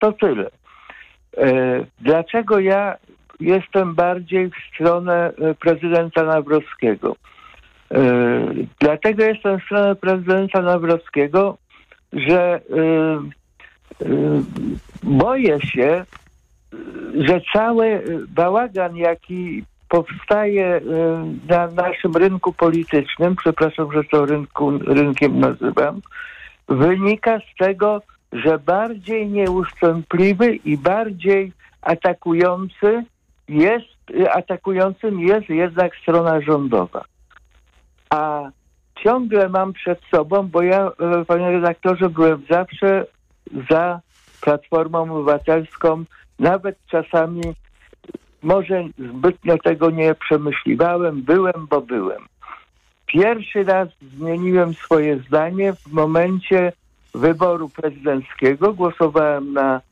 To tyle. Dlaczego ja jestem bardziej w stronę prezydenta Nawrockiego? Dlatego jestem w stronę prezydenta Nawrockiego, że boję się, że cały bałagan, jaki powstaje na naszym rynku politycznym, przepraszam, że to rynkiem nazywam, wynika z tego, że bardziej nieustępliwy i bardziej atakującym jest jednak strona rządowa. A ciągle mam przed sobą, bo ja, panie redaktorze, byłem zawsze za Platformą Obywatelską, nawet czasami może zbytnio tego nie przemyśliwałem, bo byłem. Pierwszy raz zmieniłem swoje zdanie w momencie wyboru prezydenckiego. Głosowałem na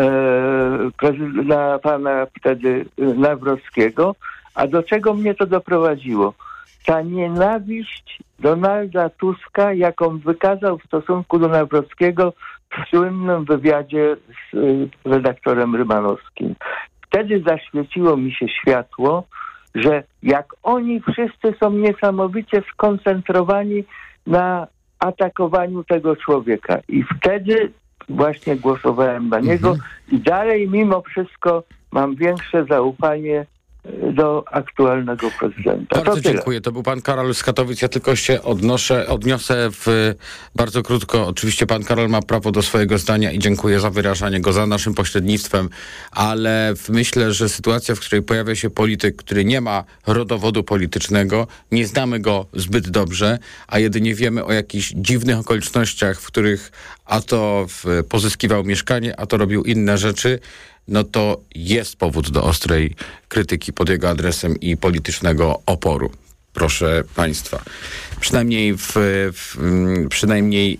pana wtedy Nawrockiego. A do czego mnie to doprowadziło? Ta nienawiść Donalda Tuska, jaką wykazał w stosunku do Nawrockiego w słynnym wywiadzie z redaktorem Rymanowskim. Wtedy zaświeciło mi się światło, że jak oni wszyscy są niesamowicie skoncentrowani na atakowaniu tego człowieka. I wtedy właśnie głosowałem na niego i dalej mimo wszystko mam większe zaufanie do aktualnego prezydenta. Bardzo dziękuję. To był pan Karol z Katowic. Ja tylko się odniosę bardzo krótko. Oczywiście pan Karol ma prawo do swojego zdania i dziękuję za wyrażanie go za naszym pośrednictwem, ale myślę, że sytuacja, w której pojawia się polityk, który nie ma rodowodu politycznego, nie znamy go zbyt dobrze, a jedynie wiemy o jakichś dziwnych okolicznościach, w których a to pozyskiwał mieszkanie, a to robił inne rzeczy, no to jest powód do ostrej krytyki pod jego adresem i politycznego oporu. Proszę państwa. Przynajmniej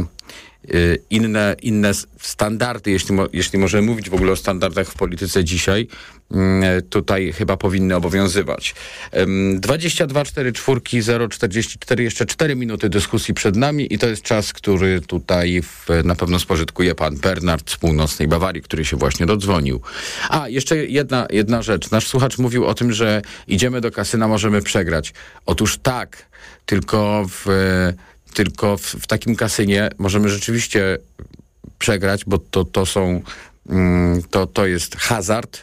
inne standardy, jeśli możemy mówić w ogóle o standardach w polityce dzisiaj, tutaj chyba powinny obowiązywać. 22 44 044, jeszcze 4 minuty dyskusji przed nami i to jest czas, który tutaj na pewno spożytkuje pan Bernard z północnej Bawarii, który się właśnie dodzwonił. A, jeszcze jedna rzecz. Nasz słuchacz mówił o tym, że idziemy do kasyna, możemy przegrać. Otóż tak, tylko w takim kasynie możemy rzeczywiście przegrać, bo to jest hazard,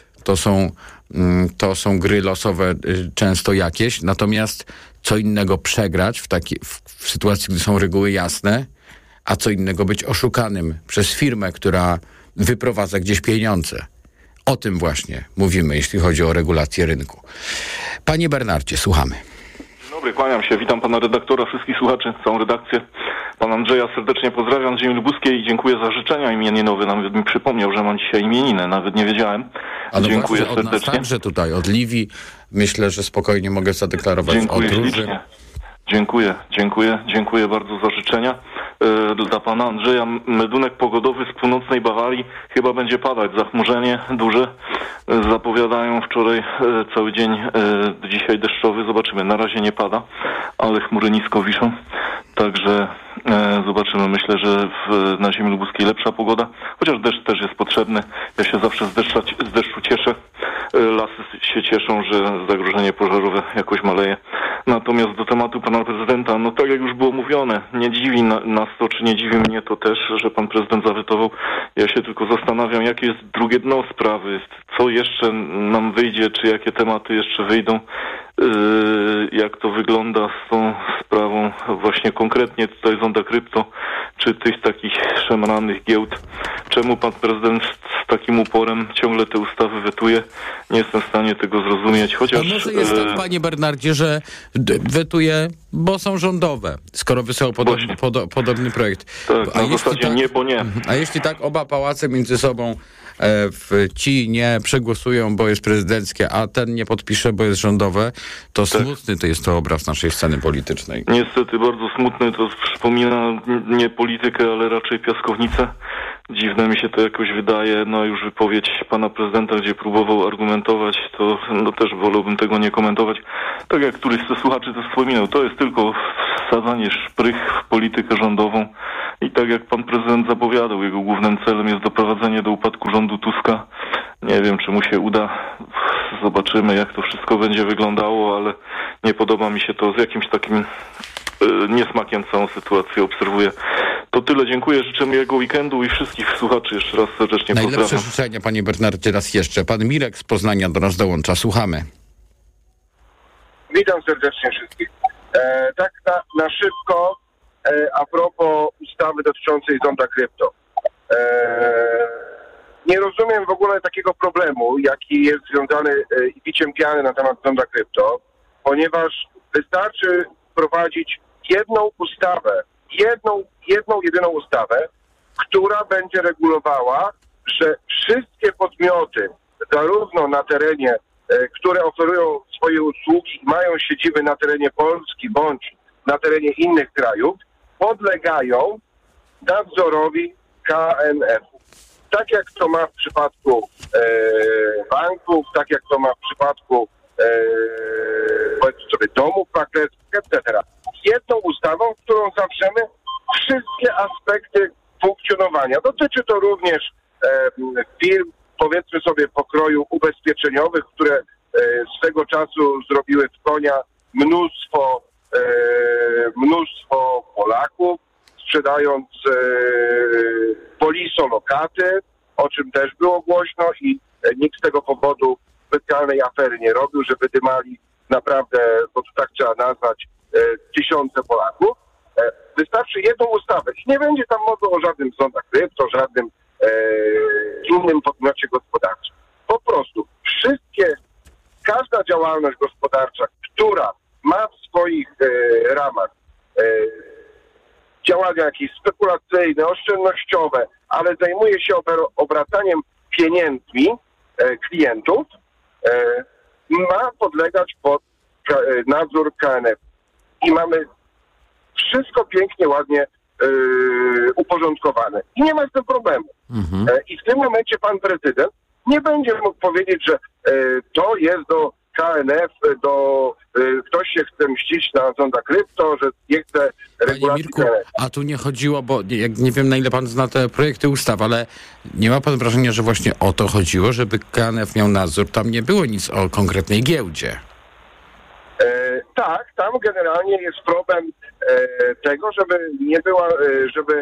to są gry losowe często jakieś, natomiast co innego przegrać w sytuacji, gdy są reguły jasne, a co innego być oszukanym przez firmę, która wyprowadza gdzieś pieniądze. O tym właśnie mówimy, jeśli chodzi o regulację rynku. Panie Bernardzie, słuchamy. Dobry, kłaniam się. Witam pana redaktora, wszystkich słuchaczy, całą redakcję. Pana Andrzeja serdecznie pozdrawiam z ziemi lubuskiej i dziękuję za życzenia imieninowe. Nawet mi przypomniał, że mam dzisiaj imieniny. Nawet nie wiedziałem. Dziękuję właśnie, serdecznie. Od nas także tutaj, od Liwii. Myślę, że spokojnie mogę zadeklarować. Dziękuję ślicznie. Dziękuję bardzo za życzenia. Dla pana Andrzeja medunek pogodowy z północnej Bawarii chyba będzie padać. Zachmurzenie duże. Zapowiadają wczoraj cały dzień, dzisiaj deszczowy. Zobaczymy. Na razie nie pada, ale chmury nisko wiszą. Także zobaczymy. Myślę, że na ziemi lubuskiej lepsza pogoda. Chociaż deszcz też jest potrzebny. Ja się zawsze z deszczu cieszę. Lasy się cieszą, że zagrożenie pożarowe jakoś maleje. Natomiast do tematu pana prezydenta, no tak jak już było mówione, nie dziwi nas to, czy nie dziwi mnie to też, że pan prezydent zawetował. Ja się tylko zastanawiam, jakie jest drugie dno sprawy, co jeszcze nam wyjdzie, czy jakie tematy jeszcze wyjdą, jak to wygląda z tą sprawą właśnie konkretnie tutaj Zonda Krypto, czy tych takich szemranych giełd. Czemu pan prezydent z takim uporem ciągle te ustawy wetuje? Nie jestem w stanie tego zrozumieć, chociaż... A może jest tak, panie Bernardzie, że wetuje, bo są rządowe, skoro wysłał podobny projekt. Tak, na zasadzie nie, bo nie. A jeśli tak oba pałace między sobą ci nie przegłosują, bo jest prezydenckie, a ten nie podpisze, bo jest rządowe, to tak. Smutny to jest to obraz naszej sceny politycznej. Niestety bardzo smutny, to przypomina nie politykę, ale raczej piaskownicę. Dziwne mi się to jakoś wydaje, no już wypowiedź pana prezydenta, gdzie próbował argumentować, to no też wolałbym tego nie komentować. Tak jak któryś ze słuchaczy to wspominał, to jest tylko wsadzanie szprych w politykę rządową. i tak jak pan prezydent zapowiadał, jego głównym celem jest doprowadzenie do upadku rządu Tuska. Nie wiem, czy mu się uda. Zobaczymy, jak to wszystko będzie wyglądało, ale nie podoba mi się to, z jakimś takim niesmakiem całą sytuację obserwuję. To tyle, dziękuję, życzę miłego weekendu i wszystkich słuchaczy jeszcze raz serdecznie pozdrawiam. Najlepsze życzenia, panie Bernardzie, raz jeszcze. Pan Mirek z Poznania do nas dołącza, słuchamy. Witam serdecznie wszystkich. Tak na szybko, a propos ustawy dotyczącej zonda krypto. Nie rozumiem w ogóle takiego problemu, jaki jest związany i biciem piany na temat zonda krypto, ponieważ wystarczy wprowadzić jedną ustawę, jedną jedyną ustawę, która będzie regulowała, że wszystkie podmioty, zarówno na terenie, które oferują swoje usługi, mają siedziby na terenie Polski bądź na terenie innych krajów, podlegają nadzorowi KNF-u. Tak jak to ma w przypadku banków, tak jak to ma w przypadku powiedzmy sobie domów maklerskich, etc. Jedną ustawą, którą zawrzemy wszystkie aspekty funkcjonowania. Dotyczy to również firm, powiedzmy sobie, pokroju ubezpieczeniowych, które swego czasu zrobiły w konia mnóstwo Polaków, sprzedając polisolokaty, o czym też było głośno i nikt z tego powodu specjalnej afery nie robił, że wydymali naprawdę, bo to tak trzeba nazwać, tysiące Polaków. Wystarczy jedną ustawę i nie będzie tam mowy o żadnym sądach krypto, żadnym innym podmiocie gospodarczym. Po prostu każda działalność gospodarcza, która ma w swoich ramach działania jakieś spekulacyjne, oszczędnościowe, ale zajmuje się obracaniem pieniędzmi klientów, ma podlegać pod nadzór KNF. I mamy wszystko pięknie, ładnie uporządkowane. I nie ma z tym problemu. I w tym momencie pan prezydent nie będzie mógł powiedzieć, że to jest do KNF, ktoś się chce mścić na zonda krypto, że nie chce regulacji. Panie Mirku, a tu nie chodziło, bo nie wiem, na ile pan zna te projekty ustaw, ale nie ma pan wrażenia, że właśnie o to chodziło, żeby KNF miał nadzór? Tam nie było nic o konkretnej giełdzie. Tak, tam generalnie jest problem tego, żeby nie była, żeby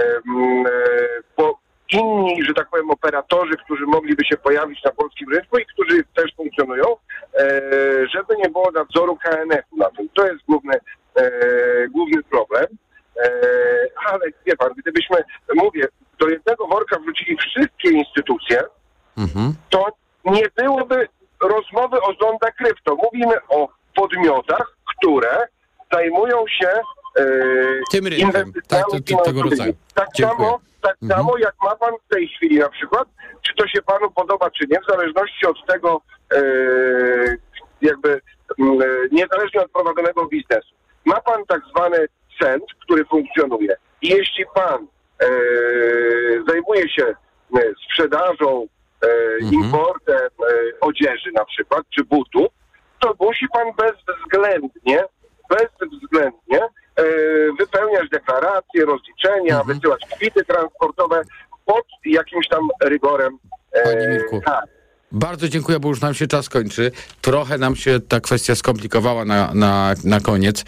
inni, że tak powiem, operatorzy, którzy mogliby się pojawić na polskim rynku i którzy też funkcjonują, żeby nie było nadzoru KNF-u na tym. To jest główny problem. Ale wie pan, gdybyśmy, do jednego worka wrzucili wszystkie instytucje, to nie byłoby rozmowy o zonda krypto. Mówimy o podmiotach, które zajmują się tym rynkiem, tego rodzaju. Tak samo jak ma pan w tej chwili na przykład, czy to się panu podoba, czy nie, w zależności od tego, niezależnie od prowadzonego biznesu. Ma pan tak zwany cent, który funkcjonuje. I jeśli pan zajmuje się sprzedażą, importem odzieży na przykład, czy butów, to musi pan bezwzględnie wypełniać deklaracje, rozliczenia, wysyłać kwity transportowe pod jakimś tam rygorem. Panie Mirku, bardzo dziękuję, bo już nam się czas kończy. Trochę nam się ta kwestia skomplikowała na koniec.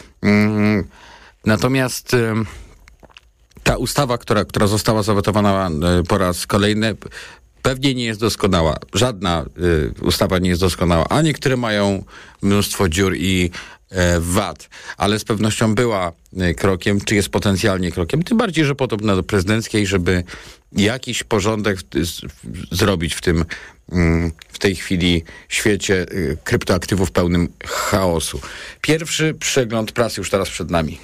Natomiast ta ustawa, która została zawetowana po raz kolejny, pewnie nie jest doskonała. Żadna ustawa nie jest doskonała, a niektóre mają mnóstwo dziur i wad, ale z pewnością była krokiem, czy jest potencjalnie krokiem, tym bardziej, że podobna do prezydenckiej, żeby jakiś porządek zrobić w tej chwili świecie kryptoaktywów pełnym chaosu. Pierwszy przegląd prasy już teraz przed nami.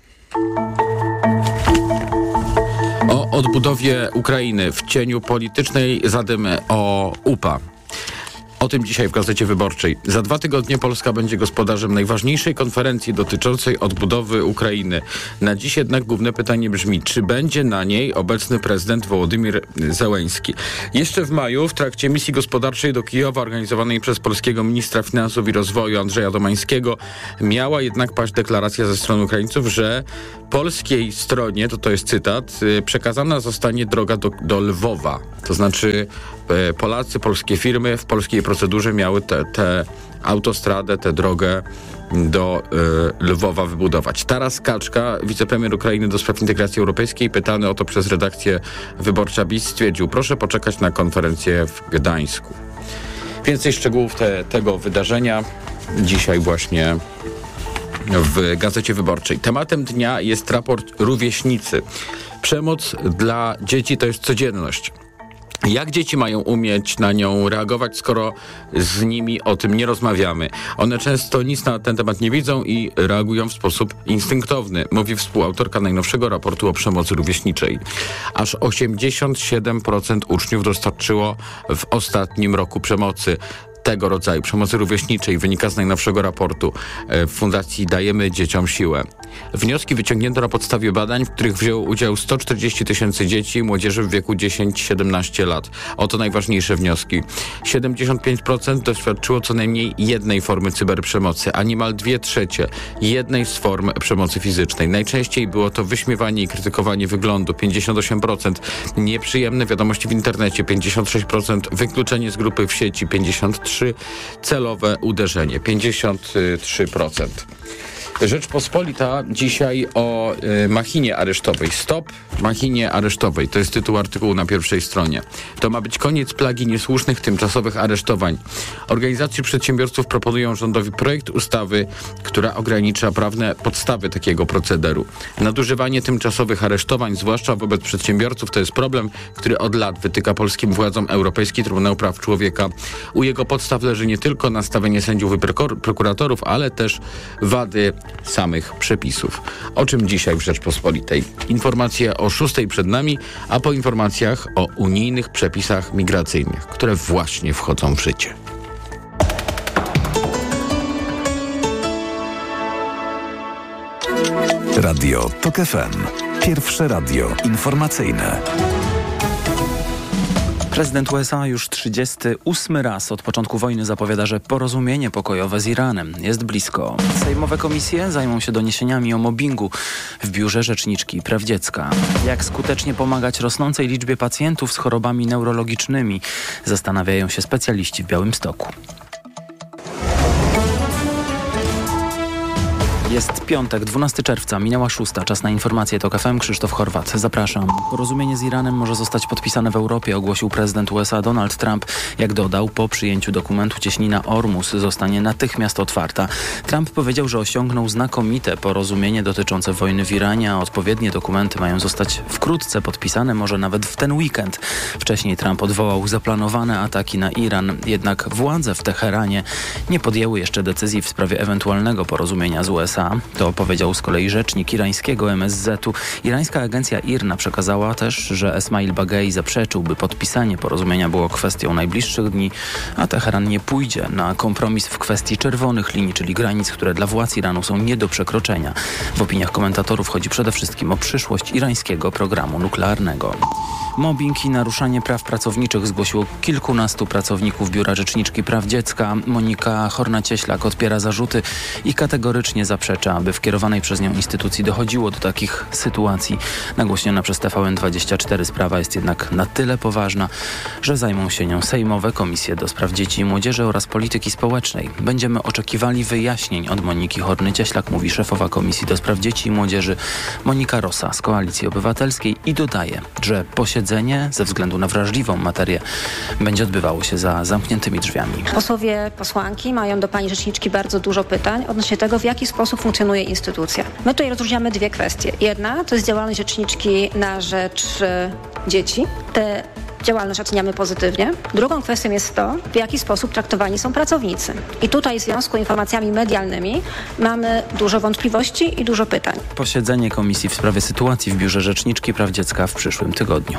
O odbudowie Ukrainy w cieniu politycznej zadymy o UPA. O tym dzisiaj w Gazecie Wyborczej. Za 2 tygodnie Polska będzie gospodarzem najważniejszej konferencji dotyczącej odbudowy Ukrainy. Na dziś jednak główne pytanie brzmi, czy będzie na niej obecny prezydent Wołodymyr Zełenski. Jeszcze w maju w trakcie misji gospodarczej do Kijowa organizowanej przez polskiego ministra finansów i rozwoju Andrzeja Domańskiego miała jednak paść deklaracja ze strony Ukraińców, że polskiej stronie, to jest cytat, przekazana zostanie droga do Lwowa. To znaczy Polacy, polskie firmy w polskiej procedurze miały tę autostradę, tę drogę do Lwowa wybudować. Taras Kaczka, wicepremier Ukrainy do spraw integracji europejskiej, pytany o to przez redakcję Wyborcza BIS, stwierdził, proszę poczekać na konferencję w Gdańsku. Więcej szczegółów tego wydarzenia dzisiaj właśnie w Gazecie Wyborczej. Tematem dnia jest raport Rówieśnicy. Przemoc dla dzieci to jest codzienność. Jak dzieci mają umieć na nią reagować, skoro z nimi o tym nie rozmawiamy? One często nic na ten temat nie widzą i reagują w sposób instynktowny, mówi współautorka najnowszego raportu o przemocy rówieśniczej. Aż 87% uczniów doświadczyło w ostatnim roku przemocy. Tego rodzaju przemocy rówieśniczej wynika z najnowszego raportu Fundacji Dajemy Dzieciom Siłę. Wnioski wyciągnięto na podstawie badań, w których wzięło udział 140 000 dzieci i młodzieży w wieku 10-17 lat. Oto najważniejsze wnioski. 75% doświadczyło co najmniej jednej formy cyberprzemocy, a niemal 2/3 jednej z form przemocy fizycznej. Najczęściej było to wyśmiewanie i krytykowanie wyglądu, 58%, nieprzyjemne wiadomości w internecie, 56%, wykluczenie z grupy w sieci, 53%, celowe uderzenie, 53%. Rzeczpospolita dzisiaj o machinie aresztowej. Stop machinie aresztowej. To jest tytuł artykułu na pierwszej stronie. To ma być koniec plagi niesłusznych tymczasowych aresztowań. Organizacje przedsiębiorców proponują rządowi projekt ustawy, która ogranicza prawne podstawy takiego procederu. Nadużywanie tymczasowych aresztowań, zwłaszcza wobec przedsiębiorców, to jest problem, który od lat wytyka polskim władzom Europejski Trybunał Praw Człowieka. U jego podstaw leży nie tylko nastawienie sędziów i prokuratorów, ale też wady samych przepisów. O czym dzisiaj w Rzeczpospolitej? Informacje o 6:00 przed nami, a po informacjach o unijnych przepisach migracyjnych, które właśnie wchodzą w życie. Radio TOK FM. Pierwsze radio informacyjne. Prezydent USA już 38 raz od początku wojny zapowiada, że porozumienie pokojowe z Iranem jest blisko. Sejmowe komisje zajmą się doniesieniami o mobbingu w Biurze Rzeczniczki Praw Dziecka. Jak skutecznie pomagać rosnącej liczbie pacjentów z chorobami neurologicznymi, zastanawiają się specjaliści w Białymstoku. Jest piątek, 12 czerwca, minęła 6:00. Czas na informacje TOK FM. Krzysztof Horwat, zapraszam. Porozumienie z Iranem może zostać podpisane w Europie, ogłosił prezydent USA Donald Trump. Jak dodał, po przyjęciu dokumentu cieśnina Ormus zostanie natychmiast otwarta. Trump powiedział, że osiągnął znakomite porozumienie dotyczące wojny w Iranie, a odpowiednie dokumenty mają zostać wkrótce podpisane, może nawet w ten weekend. Wcześniej Trump odwołał zaplanowane ataki na Iran, jednak władze w Teheranie nie podjęły jeszcze decyzji w sprawie ewentualnego porozumienia z USA. To powiedział z kolei rzecznik irańskiego MSZ-u. Irańska agencja IRNA przekazała też, że Esmail Bagei zaprzeczył, by podpisanie porozumienia było kwestią najbliższych dni, a Teheran nie pójdzie na kompromis w kwestii czerwonych linii, czyli granic, które dla władz Iranu są nie do przekroczenia. W opiniach komentatorów chodzi przede wszystkim o przyszłość irańskiego programu nuklearnego. Mobbing i naruszanie praw pracowniczych zgłosiło kilkunastu pracowników Biura Rzeczniczki Praw Dziecka. Monika Horna-Cieślak odpiera zarzuty i kategorycznie zaprzecza, aby w kierowanej przez nią instytucji dochodziło do takich sytuacji. Nagłośniona przez TVN24 sprawa jest jednak na tyle poważna, że zajmą się nią sejmowe komisje do spraw dzieci i młodzieży oraz polityki społecznej. Będziemy oczekiwali wyjaśnień od Moniki Horny-Cieślak, mówi szefowa Komisji do spraw dzieci i młodzieży Monika Rosa z Koalicji Obywatelskiej i dodaje, że posiedzenie ze względu na wrażliwą materię będzie odbywało się za zamkniętymi drzwiami. Posłowie, posłanki mają do pani rzeczniczki bardzo dużo pytań odnośnie tego, w jaki sposób funkcjonuje instytucja. My tutaj rozróżniamy dwie kwestie. Jedna to jest działalność rzeczniczki na rzecz dzieci. Te działalność oceniamy pozytywnie. Drugą kwestią jest to, w jaki sposób traktowani są pracownicy. I tutaj w związku z informacjami medialnymi mamy dużo wątpliwości i dużo pytań. Posiedzenie komisji w sprawie sytuacji w Biurze Rzeczniczki Praw Dziecka w przyszłym tygodniu.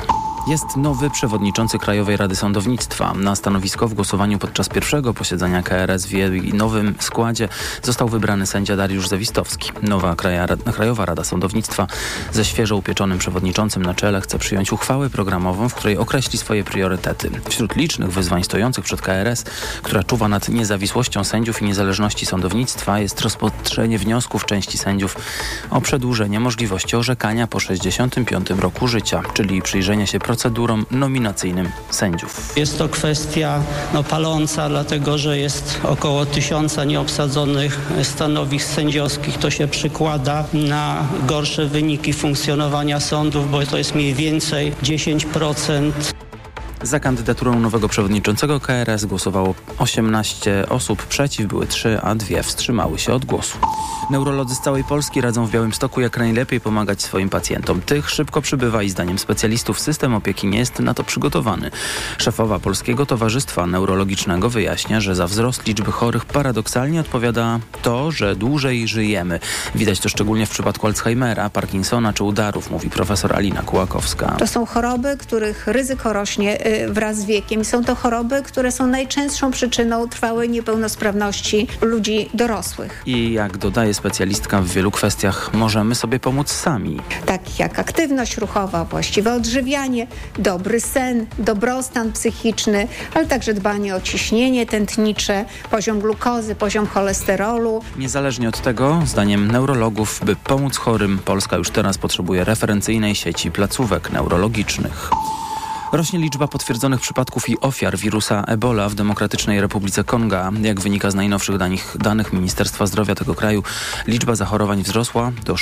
Jest nowy przewodniczący Krajowej Rady Sądownictwa. Na stanowisko w głosowaniu podczas pierwszego posiedzenia KRS w jej nowym składzie został wybrany sędzia Dariusz Zawistowski. Nowa Krajowa Rada Sądownictwa ze świeżo upieczonym przewodniczącym na czele chce przyjąć uchwałę programową, w której określi swoje priorytety. Wśród licznych wyzwań stojących przed KRS, która czuwa nad niezawisłością sędziów i niezależności sądownictwa, jest rozpatrzenie wniosków części sędziów o przedłużenie możliwości orzekania po 65 roku życia, czyli przyjrzenie się procedurom nominacyjnym sędziów. Jest to kwestia paląca, dlatego że jest około 1000 nieobsadzonych stanowisk sędziowskich. To się przykłada na gorsze wyniki funkcjonowania sądów, bo to jest mniej więcej 10%. Za kandydaturą nowego przewodniczącego KRS głosowało 18 osób, przeciw były 3, a 2 wstrzymały się od głosu. Neurolodzy z całej Polski radzą w Białymstoku jak najlepiej pomagać swoim pacjentom. Tych szybko przybywa i zdaniem specjalistów system opieki nie jest na to przygotowany. Szefowa Polskiego Towarzystwa Neurologicznego wyjaśnia, że za wzrost liczby chorych paradoksalnie odpowiada to, że dłużej żyjemy. Widać to szczególnie w przypadku Alzheimera, Parkinsona czy udarów, mówi profesor Alina Kułakowska. To są choroby, których ryzyko rośnie wraz z wiekiem. Są to choroby, które są najczęstszą przyczyną trwałej niepełnosprawności ludzi dorosłych. I jak dodaje specjalistka, w wielu kwestiach możemy sobie pomóc sami. Tak jak aktywność ruchowa, właściwe odżywianie, dobry sen, dobrostan psychiczny, ale także dbanie o ciśnienie tętnicze, poziom glukozy, poziom cholesterolu. Niezależnie od tego, zdaniem neurologów, by pomóc chorym, Polska już teraz potrzebuje referencyjnej sieci placówek neurologicznych. Rośnie liczba potwierdzonych przypadków i ofiar wirusa Ebola w Demokratycznej Republice Konga. Jak wynika z najnowszych danych Ministerstwa Zdrowia tego kraju, liczba zachorowań wzrosła do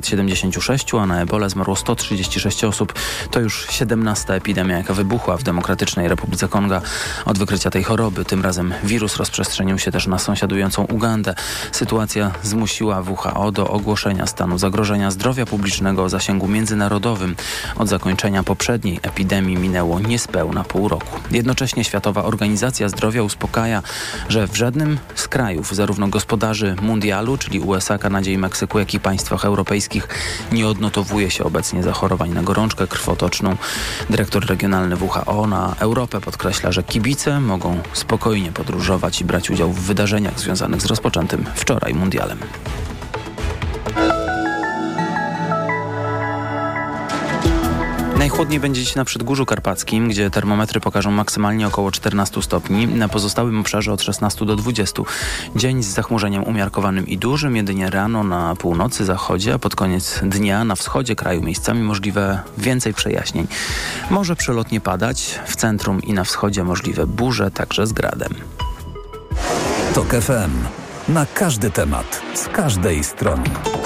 676, a na Ebolę zmarło 136 osób. To już 17. epidemia, jaka wybuchła w Demokratycznej Republice Konga od wykrycia tej choroby. Tym razem wirus rozprzestrzenił się też na sąsiadującą Ugandę. Sytuacja zmusiła WHO do ogłoszenia stanu zagrożenia zdrowia publicznego o zasięgu międzynarodowym. Od zakończenia poprzedniej epidemii minęło niespełna pół roku. Jednocześnie Światowa Organizacja Zdrowia uspokaja, że w żadnym z krajów, zarówno gospodarzy mundialu, czyli USA, Kanadzie i Meksyku, jak i państwach europejskich, nie odnotowuje się obecnie zachorowań na gorączkę krwotoczną. Dyrektor regionalny WHO na Europę podkreśla, że kibice mogą spokojnie podróżować i brać udział w wydarzeniach związanych z rozpoczętym wczoraj mundialem. Najchłodniej będzie dziś na Przedgórzu Karpackim, gdzie termometry pokażą maksymalnie około 14 stopni. Na pozostałym obszarze od 16 do 20. Dzień z zachmurzeniem umiarkowanym i dużym, jedynie rano na północy, zachodzie, a pod koniec dnia na wschodzie kraju miejscami możliwe więcej przejaśnień. Może przelotnie padać, w centrum i na wschodzie możliwe burze, także z gradem. TOK FM. Na każdy temat, z każdej strony.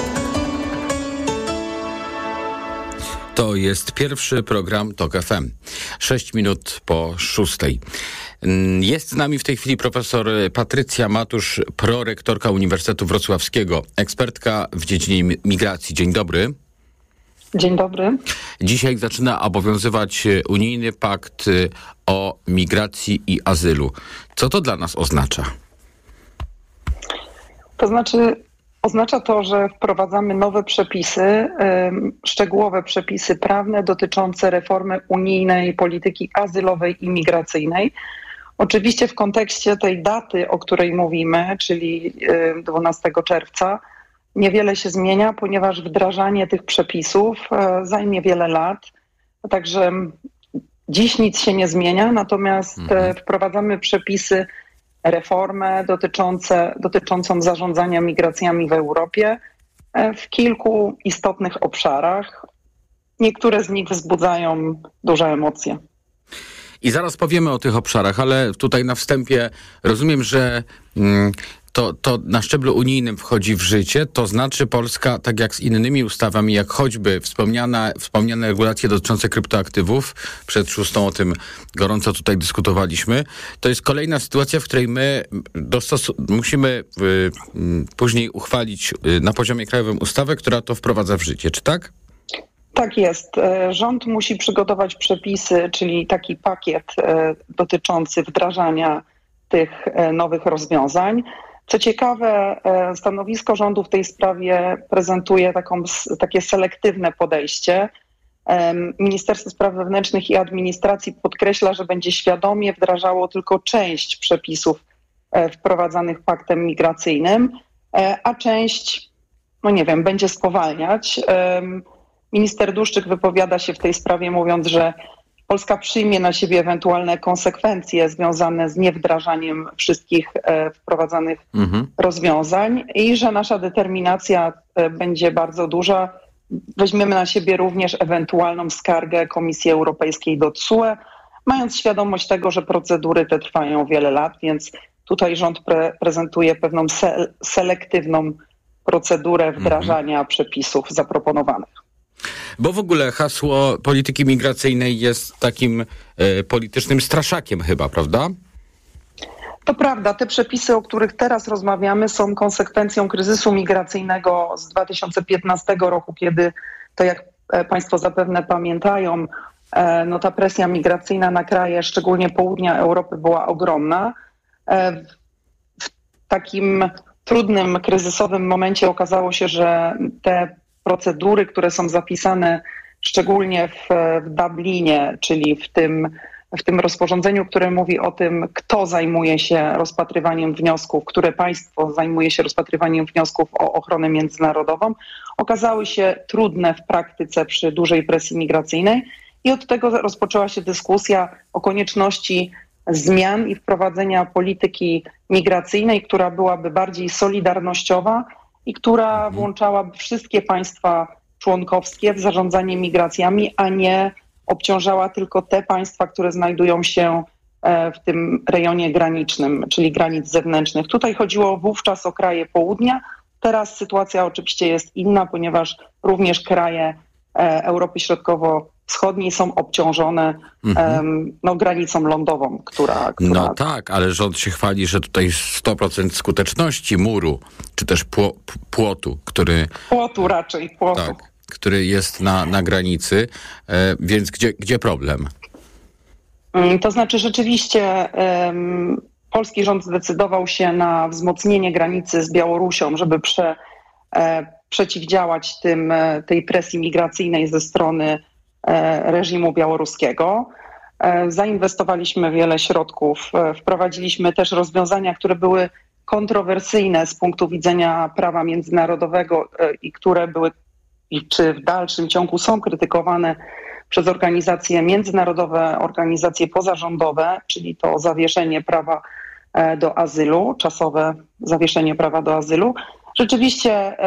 To jest pierwszy program TOK FM. 6 minut po 6. Jest z nami w tej chwili profesor Patrycja Matusz, prorektorka Uniwersytetu Wrocławskiego, ekspertka w dziedzinie migracji. Dzień dobry. Dzień dobry. Dzisiaj zaczyna obowiązywać unijny pakt o migracji i azylu. Co to dla nas oznacza? To znaczy, oznacza to, że wprowadzamy nowe przepisy, szczegółowe przepisy prawne dotyczące reformy unijnej polityki azylowej i migracyjnej. Oczywiście w kontekście tej daty, o której mówimy, czyli 12 czerwca, niewiele się zmienia, ponieważ wdrażanie tych przepisów zajmie wiele lat. Także dziś nic się nie zmienia, natomiast wprowadzamy przepisy, reformę dotyczącą zarządzania migracjami w Europie w kilku istotnych obszarach. Niektóre z nich wzbudzają duże emocje. I zaraz powiemy o tych obszarach, ale tutaj na wstępie rozumiem, że to na szczeblu unijnym wchodzi w życie, to znaczy Polska, tak jak z innymi ustawami, jak choćby wspomniane regulacje dotyczące kryptoaktywów, przed 6 o tym gorąco tutaj dyskutowaliśmy, to jest kolejna sytuacja, w której my musimy później uchwalić na poziomie krajowym ustawę, która to wprowadza w życie, czy tak? Tak jest. Rząd musi przygotować przepisy, czyli taki pakiet dotyczący wdrażania tych nowych rozwiązań. Co ciekawe, stanowisko rządu w tej sprawie prezentuje takie selektywne podejście. Ministerstwo Spraw Wewnętrznych i Administracji podkreśla, że będzie świadomie wdrażało tylko część przepisów wprowadzanych paktem migracyjnym, a część, będzie spowalniać. Minister Dłuszczyk wypowiada się w tej sprawie, mówiąc, że Polska przyjmie na siebie ewentualne konsekwencje związane z niewdrażaniem wszystkich wprowadzanych rozwiązań i że nasza determinacja będzie bardzo duża. Weźmiemy na siebie również ewentualną skargę Komisji Europejskiej do TSUE, mając świadomość tego, że procedury te trwają wiele lat, więc tutaj rząd prezentuje pewną selektywną procedurę wdrażania przepisów zaproponowanych. Bo w ogóle hasło polityki migracyjnej jest takim politycznym straszakiem chyba, prawda? To prawda. Te przepisy, o których teraz rozmawiamy, są konsekwencją kryzysu migracyjnego z 2015 roku, kiedy, to jak Państwo zapewne pamiętają, ta presja migracyjna na kraje, szczególnie południa Europy, była ogromna. W takim trudnym, kryzysowym momencie okazało się, że te procedury, które są zapisane szczególnie w Dublinie, czyli w tym rozporządzeniu, które mówi o tym, kto zajmuje się rozpatrywaniem wniosków, które państwo zajmuje się rozpatrywaniem wniosków o ochronę międzynarodową, okazały się trudne w praktyce przy dużej presji migracyjnej i od tego rozpoczęła się dyskusja o konieczności zmian i wprowadzenia polityki migracyjnej, która byłaby bardziej solidarnościowa i która włączałaby wszystkie państwa członkowskie w zarządzanie migracjami, a nie obciążała tylko te państwa, które znajdują się w tym rejonie granicznym, czyli granic zewnętrznych. Tutaj chodziło wówczas o kraje południa. Teraz sytuacja oczywiście jest inna, ponieważ również kraje Europy Środkowo-Wschodniej są obciążone granicą lądową, która... No tak, ale rząd się chwali, że tutaj 100% skuteczności muru, czy też płotu, który... Płotu raczej. Tak, który jest na granicy, więc gdzie problem? To znaczy rzeczywiście polski rząd zdecydował się na wzmocnienie granicy z Białorusią, żeby przeciwdziałać tej presji migracyjnej ze strony reżimu białoruskiego. Zainwestowaliśmy wiele środków, wprowadziliśmy też rozwiązania, które były kontrowersyjne z punktu widzenia prawa międzynarodowego i które były czy w dalszym ciągu są krytykowane przez organizacje międzynarodowe, organizacje pozarządowe, czyli to zawieszenie prawa do azylu, czasowe zawieszenie prawa do azylu. Rzeczywiście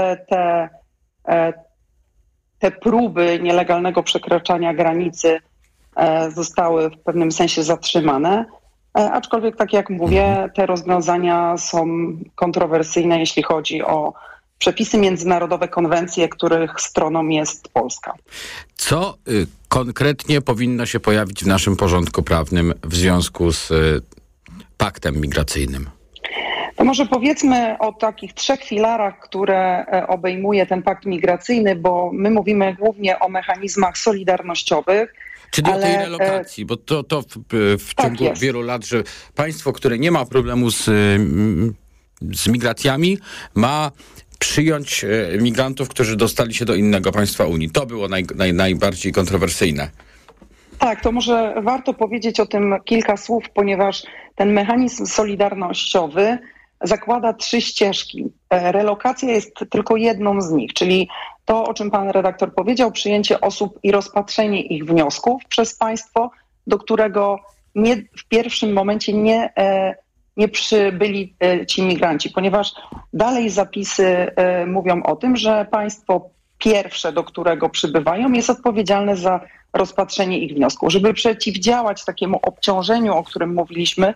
te próby nielegalnego przekraczania granicy zostały w pewnym sensie zatrzymane, aczkolwiek tak jak mówię, te rozwiązania są kontrowersyjne, jeśli chodzi o przepisy międzynarodowe, konwencje, których stroną jest Polska. Co konkretnie powinno się pojawić w naszym porządku prawnym w związku z paktem migracyjnym? To może powiedzmy o takich 3 filarach, które obejmuje ten pakt migracyjny, bo my mówimy głównie o mechanizmach solidarnościowych. Czyli o tej relokacji, bo to w ciągu wielu lat, że państwo, które nie ma problemu z migracjami, ma przyjąć migrantów, którzy dostali się do innego państwa Unii. To było najbardziej kontrowersyjne. Tak, to może warto powiedzieć o tym kilka słów, ponieważ ten mechanizm solidarnościowy zakłada 3 ścieżki. Relokacja jest tylko jedną z nich, czyli to, o czym pan redaktor powiedział, przyjęcie osób i rozpatrzenie ich wniosków przez państwo, do którego w pierwszym momencie nie przybyli ci migranci, ponieważ dalej zapisy mówią o tym, że państwo pierwsze, do którego przybywają, jest odpowiedzialne za rozpatrzenie ich wniosków. Żeby przeciwdziałać takiemu obciążeniu, o którym mówiliśmy,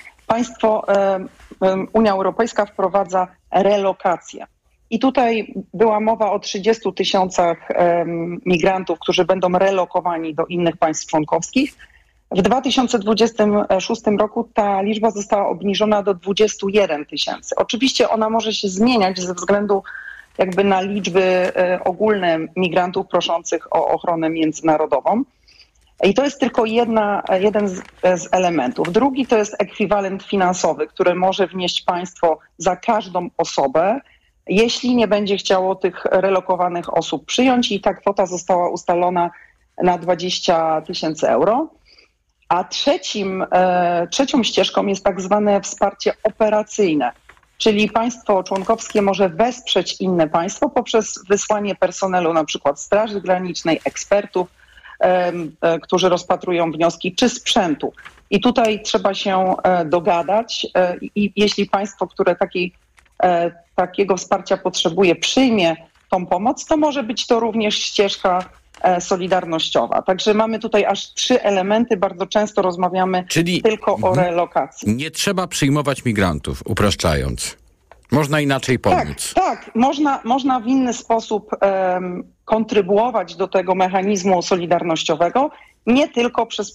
Unia Europejska wprowadza relokację. I tutaj była mowa o 30 000 migrantów, którzy będą relokowani do innych państw członkowskich. W 2026 roku ta liczba została obniżona do 21 000. Oczywiście ona może się zmieniać ze względu jakby na liczby ogólne migrantów proszących o ochronę międzynarodową. I to jest tylko jeden z elementów. Drugi to jest ekwiwalent finansowy, który może wnieść państwo za każdą osobę, jeśli nie będzie chciało tych relokowanych osób przyjąć i ta kwota została ustalona na 20 000 euro. A trzecią ścieżką jest tak zwane wsparcie operacyjne, czyli państwo członkowskie może wesprzeć inne państwo poprzez wysłanie personelu, na przykład Straży Granicznej, ekspertów, którzy rozpatrują wnioski, czy sprzętu. I tutaj trzeba się dogadać i jeśli państwo, które takiego wsparcia potrzebuje, przyjmie tą pomoc, to może być to również ścieżka solidarnościowa. Także mamy tutaj aż 3 elementy. Bardzo często rozmawiamy tylko o relokacji. Nie trzeba przyjmować migrantów, upraszczając. Można inaczej pomóc. Tak. Można w inny sposób kontrybuować do tego mechanizmu solidarnościowego, nie tylko przez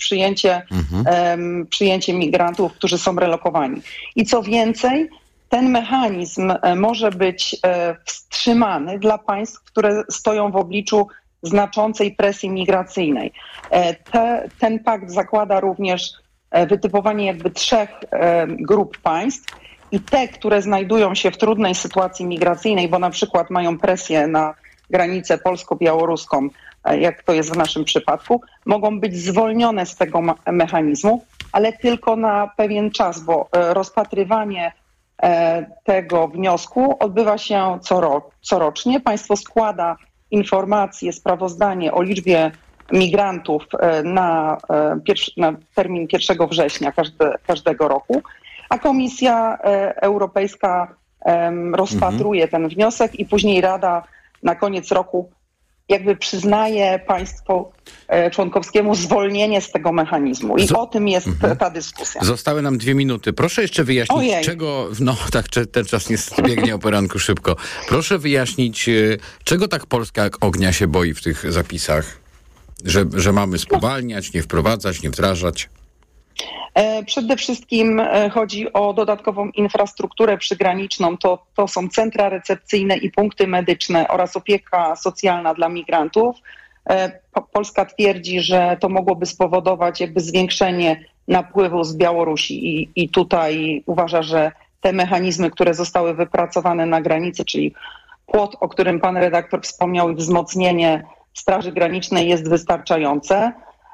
przyjęcie migrantów, którzy są relokowani. I co więcej, ten mechanizm może być wstrzymany dla państw, które stoją w obliczu znaczącej presji migracyjnej. Ten pakt zakłada również wytypowanie 3 grup państw i te, które znajdują się w trudnej sytuacji migracyjnej, bo na przykład mają presję na granicę polsko-białoruską, jak to jest w naszym przypadku, mogą być zwolnione z tego mechanizmu, ale tylko na pewien czas, bo rozpatrywanie tego wniosku odbywa się corocznie. Państwo składa informacje, sprawozdanie o liczbie migrantów na termin 1 września każdego roku, a Komisja Europejska rozpatruje ten wniosek i później Rada na koniec roku przyznaje państwu członkowskiemu zwolnienie z tego mechanizmu. I o tym jest ta dyskusja. Zostały nam 2 minuty. Proszę jeszcze wyjaśnić, czego... No tak, ten czas niestety biegnie o poranku szybko. Proszę wyjaśnić, czego tak Polska jak ognia się boi w tych zapisach? Że mamy spowalniać, nie wprowadzać, nie wdrażać? Przede wszystkim chodzi o dodatkową infrastrukturę przygraniczną. To są centra recepcyjne i punkty medyczne oraz opieka socjalna dla migrantów. Polska twierdzi, że to mogłoby spowodować zwiększenie napływu z Białorusi i tutaj uważa, że te mechanizmy, które zostały wypracowane na granicy, czyli płot, o którym pan redaktor wspomniał, i wzmocnienie Straży Granicznej jest wystarczające.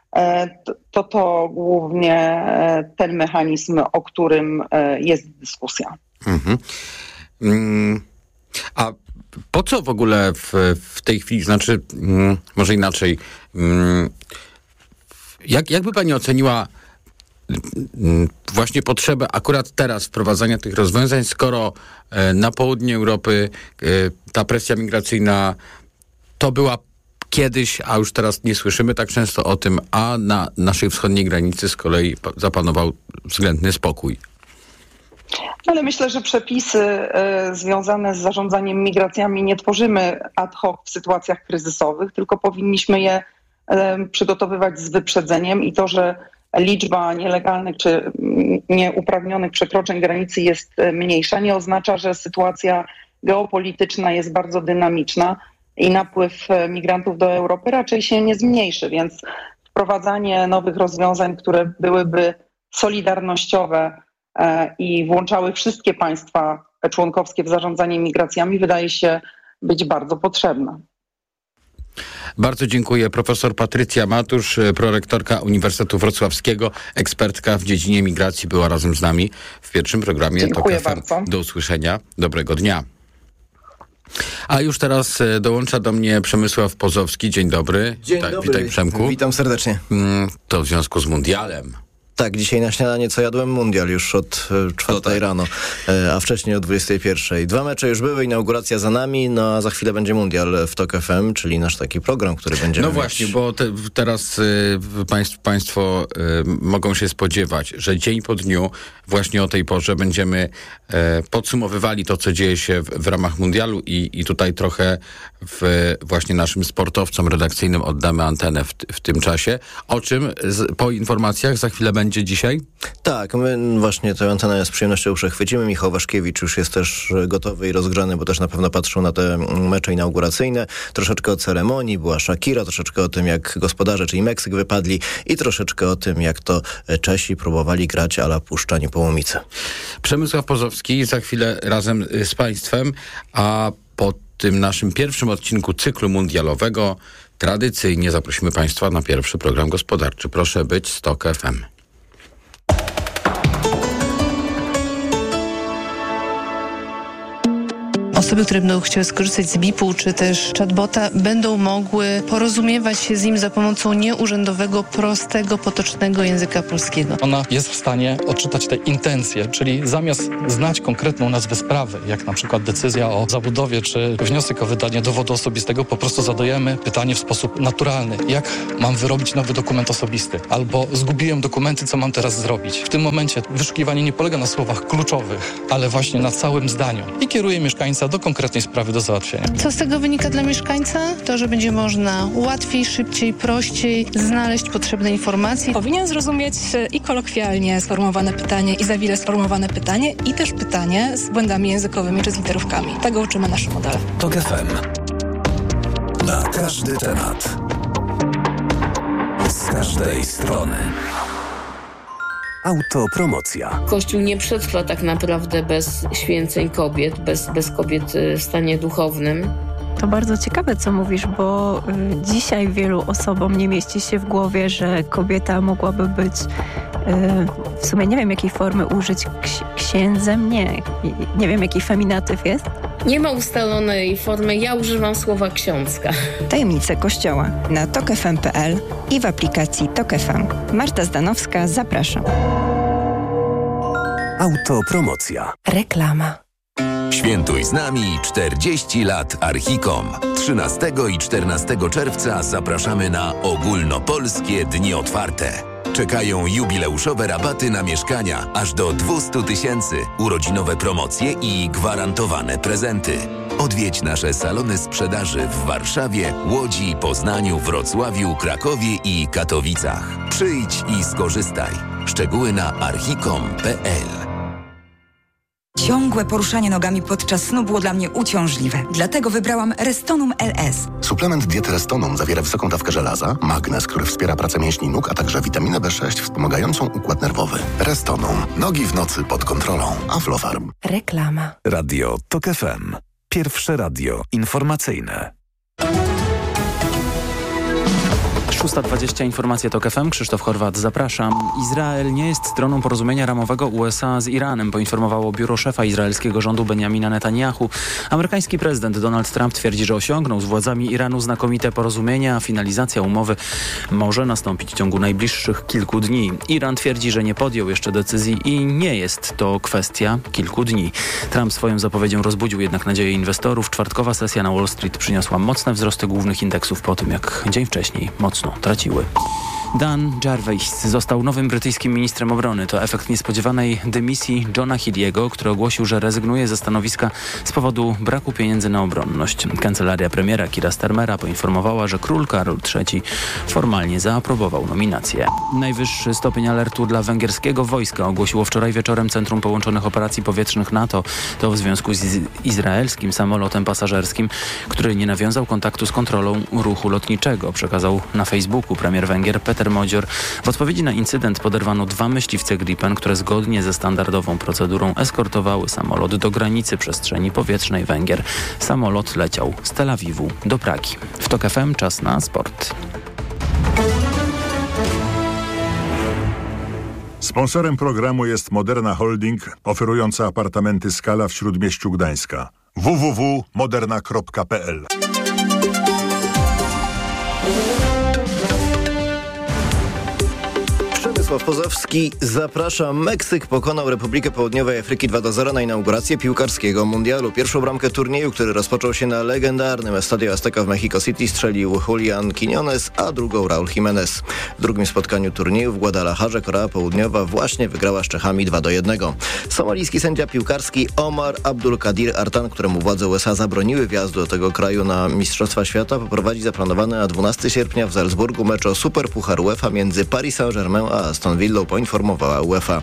To głównie ten mechanizm, o którym jest dyskusja. A po co w ogóle w tej chwili, może inaczej, jakby pani oceniła właśnie potrzebę akurat teraz wprowadzania tych rozwiązań, skoro na południu Europy ta presja migracyjna to była kiedyś, a już teraz nie słyszymy tak często o tym, a na naszej wschodniej granicy z kolei zapanował względny spokój. Ale myślę, że przepisy związane z zarządzaniem migracjami nie tworzymy ad hoc w sytuacjach kryzysowych, tylko powinniśmy je przygotowywać z wyprzedzeniem i to, że liczba nielegalnych czy nieuprawnionych przekroczeń granicy jest mniejsza, nie oznacza, że sytuacja geopolityczna jest bardzo dynamiczna i napływ migrantów do Europy raczej się nie zmniejszy, więc wprowadzanie nowych rozwiązań, które byłyby solidarnościowe i włączały wszystkie państwa członkowskie w zarządzanie migracjami, wydaje się być bardzo potrzebne. Bardzo dziękuję. Profesor Patrycja Matusz, prorektorka Uniwersytetu Wrocławskiego, ekspertka w dziedzinie migracji, była razem z nami w pierwszym programie. Dziękuję bardzo. Do usłyszenia. Dobrego dnia. A już teraz dołącza do mnie Przemysław Pozowski. Dzień dobry. Dzień dobry. Witaj, Przemku. Witam serdecznie. To w związku z mundialem. Tak, dzisiaj na śniadanie co jadłem? Mundial już od 4 rano, a wcześniej o 21. 2 mecze już były, inauguracja za nami, no a za chwilę będzie mundial w TOK FM, czyli nasz taki program, który będziemy mieć. No właśnie, bo teraz państwo mogą się spodziewać, że dzień po dniu, właśnie o tej porze będziemy podsumowywali to, co dzieje się w ramach mundialu i tutaj trochę właśnie naszym sportowcom redakcyjnym oddamy antenę w tym czasie. O czym po informacjach za chwilę będzie dzisiaj? Tak, my właśnie tę antenę z przyjemnością przechwycimy. Michał Waszkiewicz już jest też gotowy i rozgrzany, bo też na pewno patrzył na te mecze inauguracyjne. Troszeczkę o ceremonii, była Shakira, troszeczkę o tym, jak gospodarze, czyli Meksyk, wypadli i troszeczkę o tym, jak to Czesi próbowali grać a la Puszcza Niepołomice. Przemysław Pozowski za chwilę razem z państwem, a po tym naszym pierwszym odcinku cyklu mundialowego tradycyjnie zaprosimy Państwa na pierwszy program gospodarczy. Proszę być z TOK FM. Osoby, które będą chciały skorzystać z BIP-u czy też chatbota, będą mogły porozumiewać się z nim za pomocą nieurzędowego, prostego, potocznego języka polskiego. Ona jest w stanie odczytać te intencje, czyli zamiast znać konkretną nazwę sprawy, jak na przykład decyzja o zabudowie czy wniosek o wydanie dowodu osobistego, po prostu zadajemy pytanie w sposób naturalny. Jak mam wyrobić nowy dokument osobisty? Albo zgubiłem dokumenty, co mam teraz zrobić? W tym momencie wyszukiwanie nie polega na słowach kluczowych, ale właśnie na całym zdaniu i kieruje mieszkańca do konkretnej sprawy do załatwienia. Co z tego wynika dla mieszkańca? To, że będzie można łatwiej, szybciej, prościej znaleźć potrzebne informacje. Powinien zrozumieć i kolokwialnie sformułowane pytanie, i za wile sformułowane pytanie, i też pytanie z błędami językowymi czy z literówkami. Tego uczymy nasze modele. TOK FM. Na każdy temat. Z każdej strony. Autopromocja. Kościół nie przetrwa tak naprawdę bez święceń kobiet, bez kobiet w stanie duchownym. To bardzo ciekawe, co mówisz, bo dzisiaj wielu osobom nie mieści się w głowie, że kobieta mogłaby być, w sumie nie wiem jakiej formy użyć, księdzem, nie wiem jaki feminatyw jest. Nie ma ustalonej formy, ja używam słowa ksiądzka. Tajemnice Kościoła na tokfm.pl i w aplikacji TOK FM. Marta Zdanowska, zapraszam. Autopromocja. Reklama. Świętuj z nami 40 lat Archicom. 13 i 14 czerwca zapraszamy na ogólnopolskie dni otwarte. Czekają jubileuszowe rabaty na mieszkania aż do 200 000, urodzinowe promocje i gwarantowane prezenty. Odwiedź nasze salony sprzedaży w Warszawie, Łodzi, Poznaniu, Wrocławiu, Krakowie i Katowicach. Przyjdź i skorzystaj. Szczegóły na archicom.pl. Ciągłe poruszanie nogami podczas snu było dla mnie uciążliwe. Dlatego wybrałam Restonum LS. Suplement diety Restonum zawiera wysoką dawkę żelaza, magnez, który wspiera pracę mięśni nóg, a także witaminę B6 wspomagającą układ nerwowy. Restonum. Nogi w nocy pod kontrolą. Aflofarm. Reklama. Radio TOK FM. Pierwsze radio informacyjne. 6:20 informacje TOK FM. Krzysztof Horwat, zapraszam. Izrael nie jest stroną porozumienia ramowego USA z Iranem, poinformowało biuro szefa izraelskiego rządu Benjamina Netanyahu. Amerykański prezydent Donald Trump twierdzi, że osiągnął z władzami Iranu znakomite porozumienie, a finalizacja umowy może nastąpić w ciągu najbliższych kilku dni. Iran twierdzi, że nie podjął jeszcze decyzji i nie jest to kwestia kilku dni. Trump swoją zapowiedzią rozbudził jednak nadzieję inwestorów. Czwartkowa sesja na Wall Street przyniosła mocne wzrosty głównych indeksów po tym, jak dzień wcześniej mocno traciły. Dan Jarvis został nowym brytyjskim ministrem obrony. To efekt niespodziewanej dymisji Johna Healey'ego, który ogłosił, że rezygnuje ze stanowiska z powodu braku pieniędzy na obronność. Kancelaria premiera Keira Starmera poinformowała, że król Karol III formalnie zaaprobował nominację. Najwyższy stopień alertu dla węgierskiego wojska ogłosiło wczoraj wieczorem Centrum Połączonych Operacji Powietrznych NATO. To w związku z izraelskim samolotem pasażerskim, który nie nawiązał kontaktu z kontrolą ruchu lotniczego, przekazał na Facebooku premier Węgier Peter Modzior. W odpowiedzi na incydent poderwano 2 myśliwce Gripen, które zgodnie ze standardową procedurą eskortowały samolot do granicy przestrzeni powietrznej Węgier. Samolot leciał z Tel Awiwu do Pragi. W TOK FM czas na sport. Sponsorem programu jest Moderna Holding, oferująca apartamenty Skala w Śródmieściu Gdańska. www.moderna.pl. Przemysław Pozowski, zapraszam. Meksyk pokonał Republikę Południowej Afryki 2-0 na inaugurację piłkarskiego mundialu. Pierwszą bramkę turnieju, który rozpoczął się na legendarnym Estadio Azteca w Mexico City, strzelił Julian Quiñones, a drugą Raúl Jiménez. W drugim spotkaniu turnieju w Guadalajarze Korea Południowa właśnie wygrała z Czechami 2-1. Somalijski sędzia piłkarski Omar Abdulkadir Artan, któremu władze USA zabroniły wjazdu do tego kraju na Mistrzostwa Świata, poprowadzi zaplanowany na 12 sierpnia w Salzburgu mecz o Superpuchar UEFA między Paris Saint-Germain a Aston Villą, poinformowała UEFA.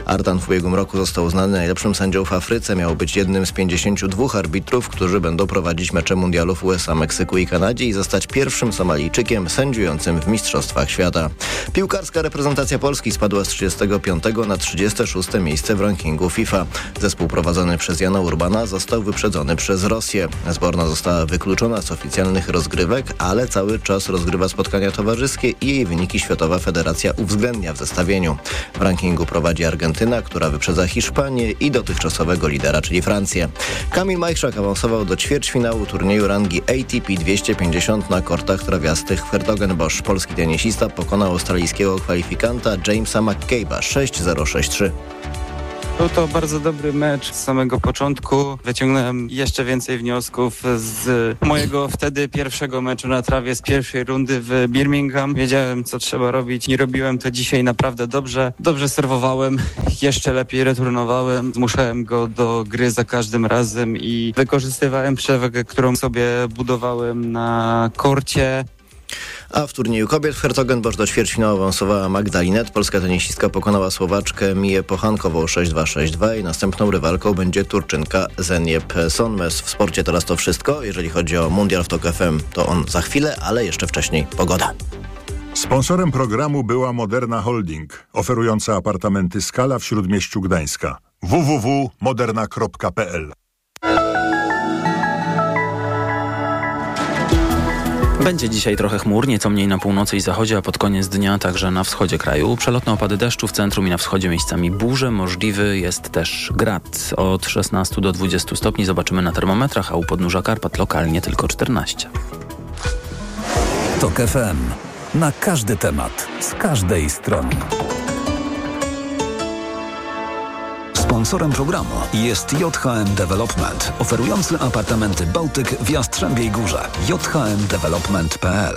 Ardan w ubiegłym roku został uznany najlepszym sędzią w Afryce. Miał być jednym z 52 arbitrów, którzy będą prowadzić mecze mundialu w USA, Meksyku i Kanadzie i zostać pierwszym Somalijczykiem sędziującym w Mistrzostwach Świata. Piłkarska reprezentacja Polski spadła z 35 na 36 miejsce w rankingu FIFA. Zespół prowadzony przez Jana Urbana został wyprzedzony przez Rosję. Zborna została wykluczona z oficjalnych rozgrywek, ale cały czas rozgrywa spotkania towarzyskie i jej wyniki Światowa Federacja uwzględnia w zestawieniu. W rankingu prowadzi Argentyna, która wyprzedza Hiszpanię i dotychczasowego lidera, czyli Francję. Kamil Majchrzak awansował do ćwierćfinału turnieju rangi ATP 250 na kortach trawiastych w Hertogenbosch. Polski tenisista pokonał australijskiego kwalifikanta Jamesa McCabe'a 6-0, 6-3. Był to bardzo dobry mecz z samego początku. Wyciągnąłem jeszcze więcej wniosków z mojego wtedy pierwszego meczu na trawie z pierwszej rundy w Birmingham. Wiedziałem, co trzeba robić i robiłem to dzisiaj naprawdę dobrze. Dobrze serwowałem, jeszcze lepiej returnowałem. Zmuszałem go do gry za każdym razem i wykorzystywałem przewagę, którą sobie budowałem na korcie. A w turnieju kobiet w Hertogenbosch do ćwierćfinału awansowała Magda Linette. Polska tenisistka pokonała Słowaczkę Miję Pochankową 6-2, 6-2 i następną rywalką będzie Turczynka Zeniep Sonmes. W sporcie teraz to wszystko. Jeżeli chodzi o Mundial w TOK FM, to on za chwilę, ale jeszcze wcześniej pogoda. Sponsorem programu była Moderna Holding, oferująca apartamenty Skala w Śródmieściu Gdańska. www.moderna.pl. Będzie dzisiaj trochę chmur, nieco mniej na północy i zachodzie, a pod koniec dnia także na wschodzie kraju. Przelotne opady deszczu w centrum i na wschodzie miejscami burze. Możliwy jest też grad. Od 16 do 20 stopni zobaczymy na termometrach, a u podnóża Karpat lokalnie tylko 14. TOK FM. Na każdy temat, z każdej strony. Sponsorem programu jest JHM Development, oferujący apartamenty Bałtyk w Jastrzębiej Górze. jhmdevelopment.pl.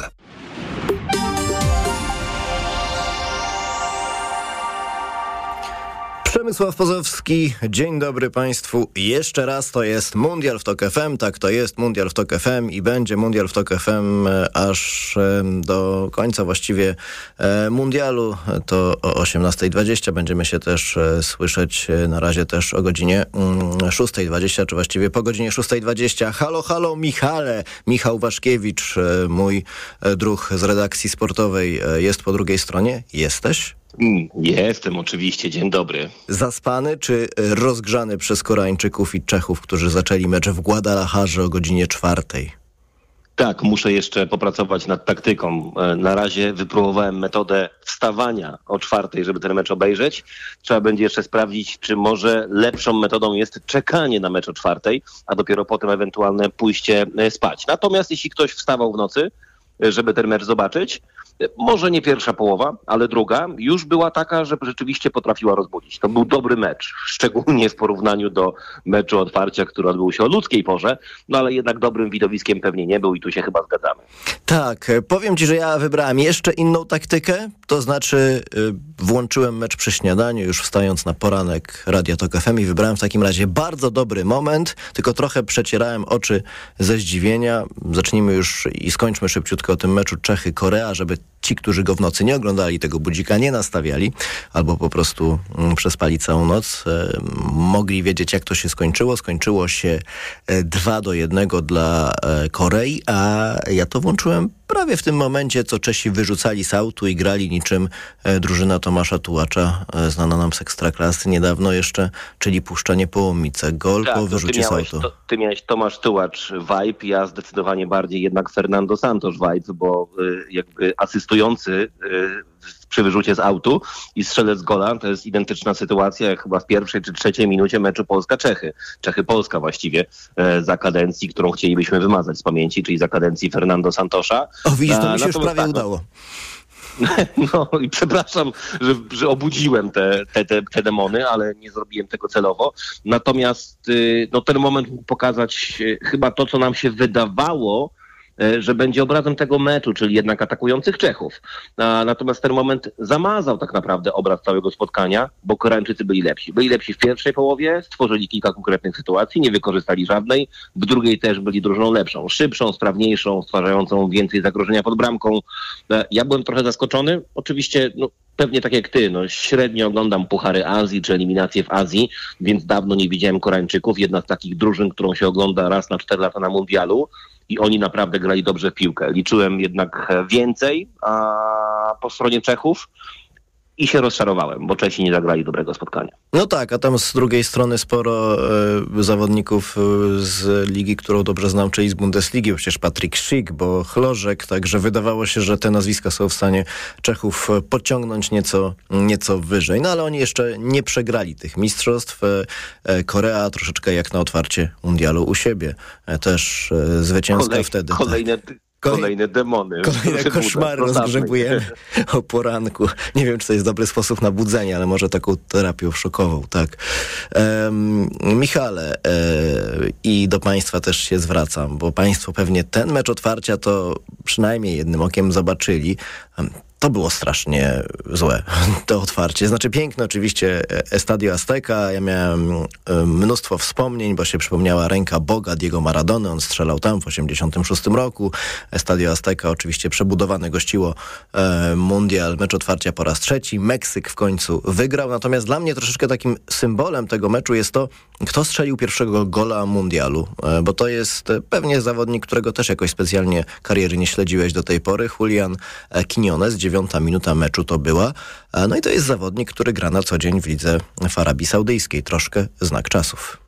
Przemysław Pozowski, dzień dobry Państwu. Jeszcze raz to jest Mundial w TOK FM, tak to jest Mundial w TOK FM i będzie Mundial w TOK FM aż do końca właściwie Mundialu. To o 18:20 będziemy się też słyszeć na razie też o godzinie 6:20, czy właściwie po godzinie 6:20. Halo, halo Michale, Michał Waszkiewicz, mój druh z redakcji sportowej jest po drugiej stronie. Jesteś? Jestem oczywiście, dzień dobry. Zaspany czy rozgrzany przez Koreańczyków i Czechów, którzy zaczęli mecz w Guadalajarze o godzinie 4:00? Tak, muszę jeszcze popracować nad taktyką. Na razie wypróbowałem metodę wstawania o 4:00, żeby ten mecz obejrzeć. Trzeba będzie jeszcze sprawdzić, czy może lepszą metodą jest czekanie na mecz o 4:00, a dopiero potem ewentualne pójście spać. Natomiast jeśli ktoś wstawał w nocy, żeby ten mecz zobaczyć, może nie pierwsza połowa, ale druga już była taka, że rzeczywiście potrafiła rozbudzić. To był dobry mecz, szczególnie w porównaniu do meczu otwarcia, który odbył się o ludzkiej porze, no ale jednak dobrym widowiskiem pewnie nie był i tu się chyba zgadzamy. Tak, powiem Ci, że ja wybrałem jeszcze inną taktykę, to znaczy włączyłem mecz przy śniadaniu, już wstając na poranek Radia TOK FM i wybrałem w takim razie bardzo dobry moment, tylko trochę przecierałem oczy ze zdziwienia. Zacznijmy już i skończmy szybciutko o tym meczu Czechy-Korea, żeby ci, którzy go w nocy nie oglądali, tego budzika nie nastawiali, albo po prostu przespali całą noc, mogli wiedzieć, jak to się skończyło. Skończyło się 2-1 dla Korei, a ja to włączyłem prawie w tym momencie, co Czesi wyrzucali z autu i grali niczym drużyna Tomasza Tułacza, znana nam z Ekstraklasy niedawno jeszcze, czyli puszczanie Połomice. Gol tak, po wyrzucie z autu. Ty miałeś Tomasz Tułacz vibe, ja zdecydowanie bardziej jednak Fernando Santos vibe, bo jakby asystujący przy wyrzucie z autu i strzelec gola, to jest identyczna sytuacja jak chyba w pierwszej czy trzeciej minucie meczu Polska-Czechy. Czechy-Polska właściwie za kadencji, którą chcielibyśmy wymazać z pamięci, czyli za kadencji Fernando Santosza. O widzisz, to mi się już prawie udało. No i przepraszam, że obudziłem te demony, ale nie zrobiłem tego celowo. Natomiast no, ten moment mógł pokazać chyba to, co nam się wydawało, że będzie obrazem tego meczu, czyli jednak atakujących Czechów. Natomiast ten moment zamazał tak naprawdę obraz całego spotkania, bo Koreańczycy byli lepsi. Byli lepsi w pierwszej połowie, stworzyli kilka konkretnych sytuacji, nie wykorzystali żadnej. W drugiej też byli drużyną lepszą, szybszą, sprawniejszą, stwarzającą więcej zagrożenia pod bramką. Ja byłem trochę zaskoczony. Oczywiście, pewnie tak jak ty, średnio oglądam Puchary Azji czy eliminacje w Azji, więc dawno nie widziałem Koreańczyków. Jedna z takich drużyn, którą się ogląda raz na 4 lata na mundialu i oni naprawdę grali dobrze w piłkę. Liczyłem jednak więcej po stronie Czechów i się rozczarowałem, bo Czesi nie zagrali dobrego spotkania. No tak, a tam z drugiej strony sporo zawodników z ligi, którą dobrze znam, czyli z Bundesligi, przecież Patryk Schick, bo Chlożek, także wydawało się, że te nazwiska są w stanie Czechów podciągnąć nieco wyżej. No ale oni jeszcze nie przegrali tych mistrzostw. Korea troszeczkę jak na otwarcie mundialu u siebie. Też zwycięska wtedy. Kolejne demony. Kolejne koszmary rozgrzebujemy o poranku. Nie wiem, czy to jest dobry sposób na budzenie, ale może taką terapią szokową, tak. Michale, i do państwa też się zwracam, bo państwo pewnie ten mecz otwarcia to przynajmniej jednym okiem zobaczyli. To było strasznie złe, to otwarcie. Znaczy piękne oczywiście Estadio Azteca. Ja miałem mnóstwo wspomnień, bo się przypomniała ręka Boga Diego Maradony. On strzelał tam w 1986 roku. Estadio Azteca oczywiście przebudowane gościło mundial. Mecz otwarcia po raz 3. Meksyk w końcu wygrał. Natomiast dla mnie troszeczkę takim symbolem tego meczu jest to, kto strzelił pierwszego gola mundialu. Bo to jest pewnie zawodnik, którego też jakoś specjalnie kariery nie śledziłeś do tej pory. Julian Quiñones. 9. minuta meczu to była. No i to jest zawodnik, który gra na co dzień w lidze w Arabii Saudyjskiej. Troszkę znak czasów.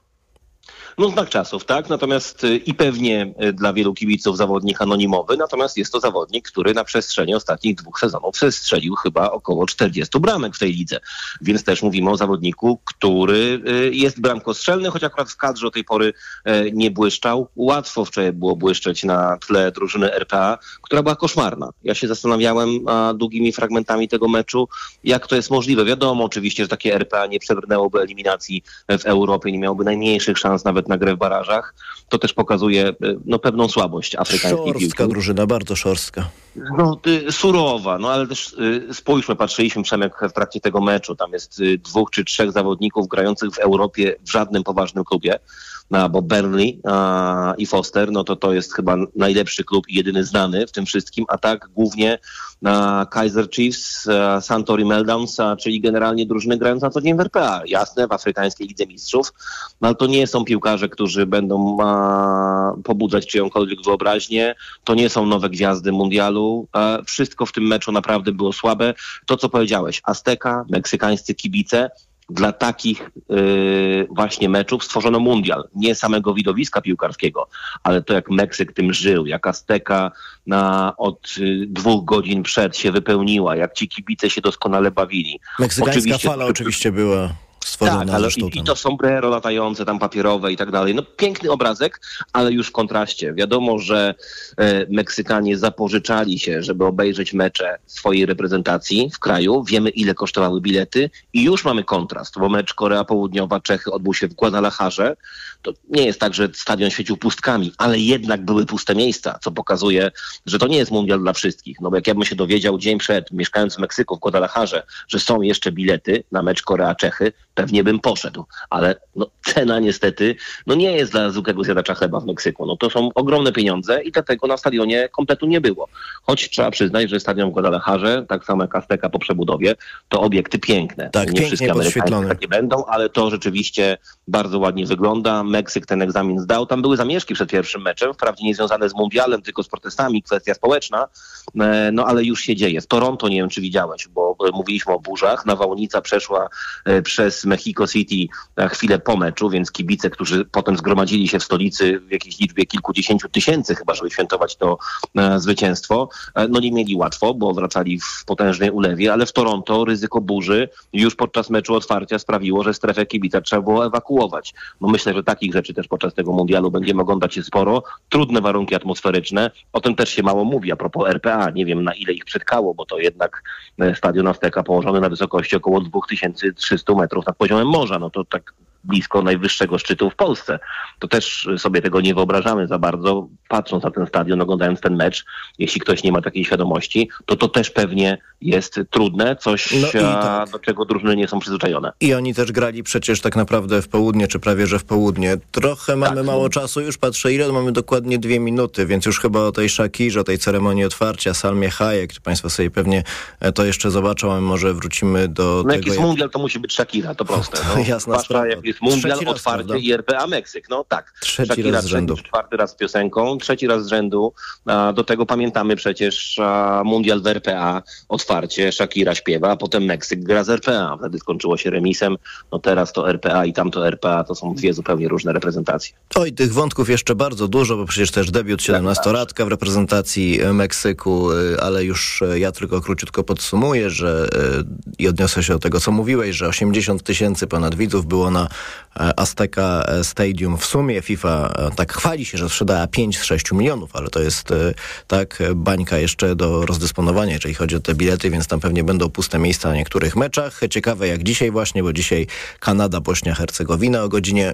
Znak czasów, tak? Natomiast i pewnie dla wielu kibiców zawodnik anonimowy, natomiast jest to zawodnik, który na przestrzeni ostatnich 2 sezonów strzelił chyba około 40 bramek w tej lidze. Więc też mówimy o zawodniku, który jest bramkostrzelny, choć akurat w kadrze do tej pory nie błyszczał. Łatwo wczoraj było błyszczeć na tle drużyny RPA, która była koszmarna. Ja się zastanawiałem długimi fragmentami tego meczu, jak to jest możliwe. Wiadomo oczywiście, że takie RPA nie przebrnęłoby eliminacji w Europie, nie miałoby najmniejszych szans nawet na grę w barażach. To też pokazuje pewną słabość afrykańskiej piłki. Szorstka drużyna, bardzo szorstka. Surowa, ale też spójrzmy, patrzyliśmy, Przemek, w trakcie tego meczu. Tam jest 2 czy 3 zawodników grających w Europie w żadnym poważnym klubie. Bo Burnley i Foster, to jest chyba najlepszy klub i jedyny znany w tym wszystkim, a tak głównie Kaizer Chiefs, Suntory Meltdowns, czyli generalnie drużyny grające na co dzień w RPA. Jasne, w afrykańskiej Lidze Mistrzów, ale to nie są piłkarze, którzy będą pobudzać czyjąkolwiek wyobraźnię. To nie są nowe gwiazdy mundialu. Wszystko w tym meczu naprawdę było słabe. To, co powiedziałeś, Azteca, meksykańscy kibice, dla takich właśnie meczów stworzono mundial. Nie samego widowiska piłkarskiego, ale to jak Meksyk tym żył, jak Azteca od 2 godzin przed się wypełniła, jak ci kibice się doskonale bawili. Meksykańska fala oczywiście była stworzona. Tak, ale i to sombrero latające tam papierowe i tak dalej. Piękny obrazek, ale już w kontraście. Wiadomo, że Meksykanie zapożyczali się, żeby obejrzeć mecze swojej reprezentacji w kraju. Wiemy, ile kosztowały bilety i już mamy kontrast, bo mecz Korea Południowa-Czechy odbył się w Guadalajarze. To nie jest tak, że stadion świecił pustkami, ale jednak były puste miejsca, co pokazuje, że to nie jest mundial dla wszystkich. Bo jak ja bym się dowiedział dzień przed, mieszkając w Meksyku, w Guadalajarze, że są jeszcze bilety na mecz Korea-Czechy, pewnie bym poszedł, ale cena niestety nie jest dla zwykłego zjadacza chleba w Meksyku. To są ogromne pieniądze i dlatego na stadionie kompletu nie było. Choć trzeba przyznać, że stadion w Guadalajarze, tak samo jak Azteca po przebudowie, to obiekty piękne. Tak, nie wszystkie Amerykanie takie będą, ale to rzeczywiście bardzo ładnie wygląda. Meksyk ten egzamin zdał. Tam były zamieszki przed pierwszym meczem, wprawdzie nie związane z mundialem, tylko z protestami, kwestia społeczna, ale już się dzieje. W Toronto, nie wiem czy widziałeś, bo mówiliśmy o burzach. Nawałnica przeszła przez Mexico City chwilę po meczu, więc kibice, którzy potem zgromadzili się w stolicy w jakiejś liczbie kilkudziesięciu tysięcy chyba, żeby świętować to zwycięstwo, nie mieli łatwo, bo wracali w potężnej ulewie, ale w Toronto ryzyko burzy już podczas meczu otwarcia sprawiło, że strefę kibica trzeba było ewakuować. Myślę, że takich rzeczy też podczas tego mundialu będziemy oglądać się sporo. Trudne warunki atmosferyczne, o tym też się mało mówi a propos RPA. Nie wiem, na ile ich przetkało, bo to jednak stadion Azteca położony na wysokości około 2300 metrów nad poziomem morza. To tak blisko najwyższego szczytu w Polsce. To też sobie tego nie wyobrażamy za bardzo, patrząc na ten stadion, oglądając ten mecz. Jeśli ktoś nie ma takiej świadomości, to też pewnie jest trudne, coś do czego drużyny nie są przyzwyczajone. I oni też grali przecież tak naprawdę w południe, czy prawie że w południe. Trochę mamy mało czasu, już patrzę ile, mamy dokładnie 2 minuty, więc już chyba o tej Shakirze, o tej ceremonii otwarcia, Salmie Hayek, Państwo sobie pewnie to jeszcze zobaczą, a może wrócimy do tego. Jak jest mundial, to musi być Shakira, to proste. Jasna sprawa. Jak jest mundial, otwarcie i RPA Meksyk. No tak. Trzeci raz z rzędu. 4. raz z piosenką, 3. raz z rzędu. Do tego pamiętamy przecież mundial w RPA, otwarcie, Shakira śpiewa, a potem Meksyk gra z RPA. Wtedy skończyło się remisem. No teraz to RPA i tamto RPA to są 2 zupełnie różne reprezentacje. Oj, tych wątków jeszcze bardzo dużo, bo przecież też debiut 17-latka w reprezentacji Meksyku, ale już ja tylko króciutko podsumuję, i odniosę się do tego, co mówiłeś, że 80 000 ponad widzów było na Azteca Stadium. W sumie FIFA tak chwali się, że sprzedała 5 z 6 milionów, ale to jest tak bańka jeszcze do rozdysponowania, jeżeli chodzi o te bilety, więc tam pewnie będą puste miejsca na niektórych meczach. Ciekawe jak dzisiaj właśnie, bo dzisiaj Kanada, Bośnia, Hercegowina o godzinie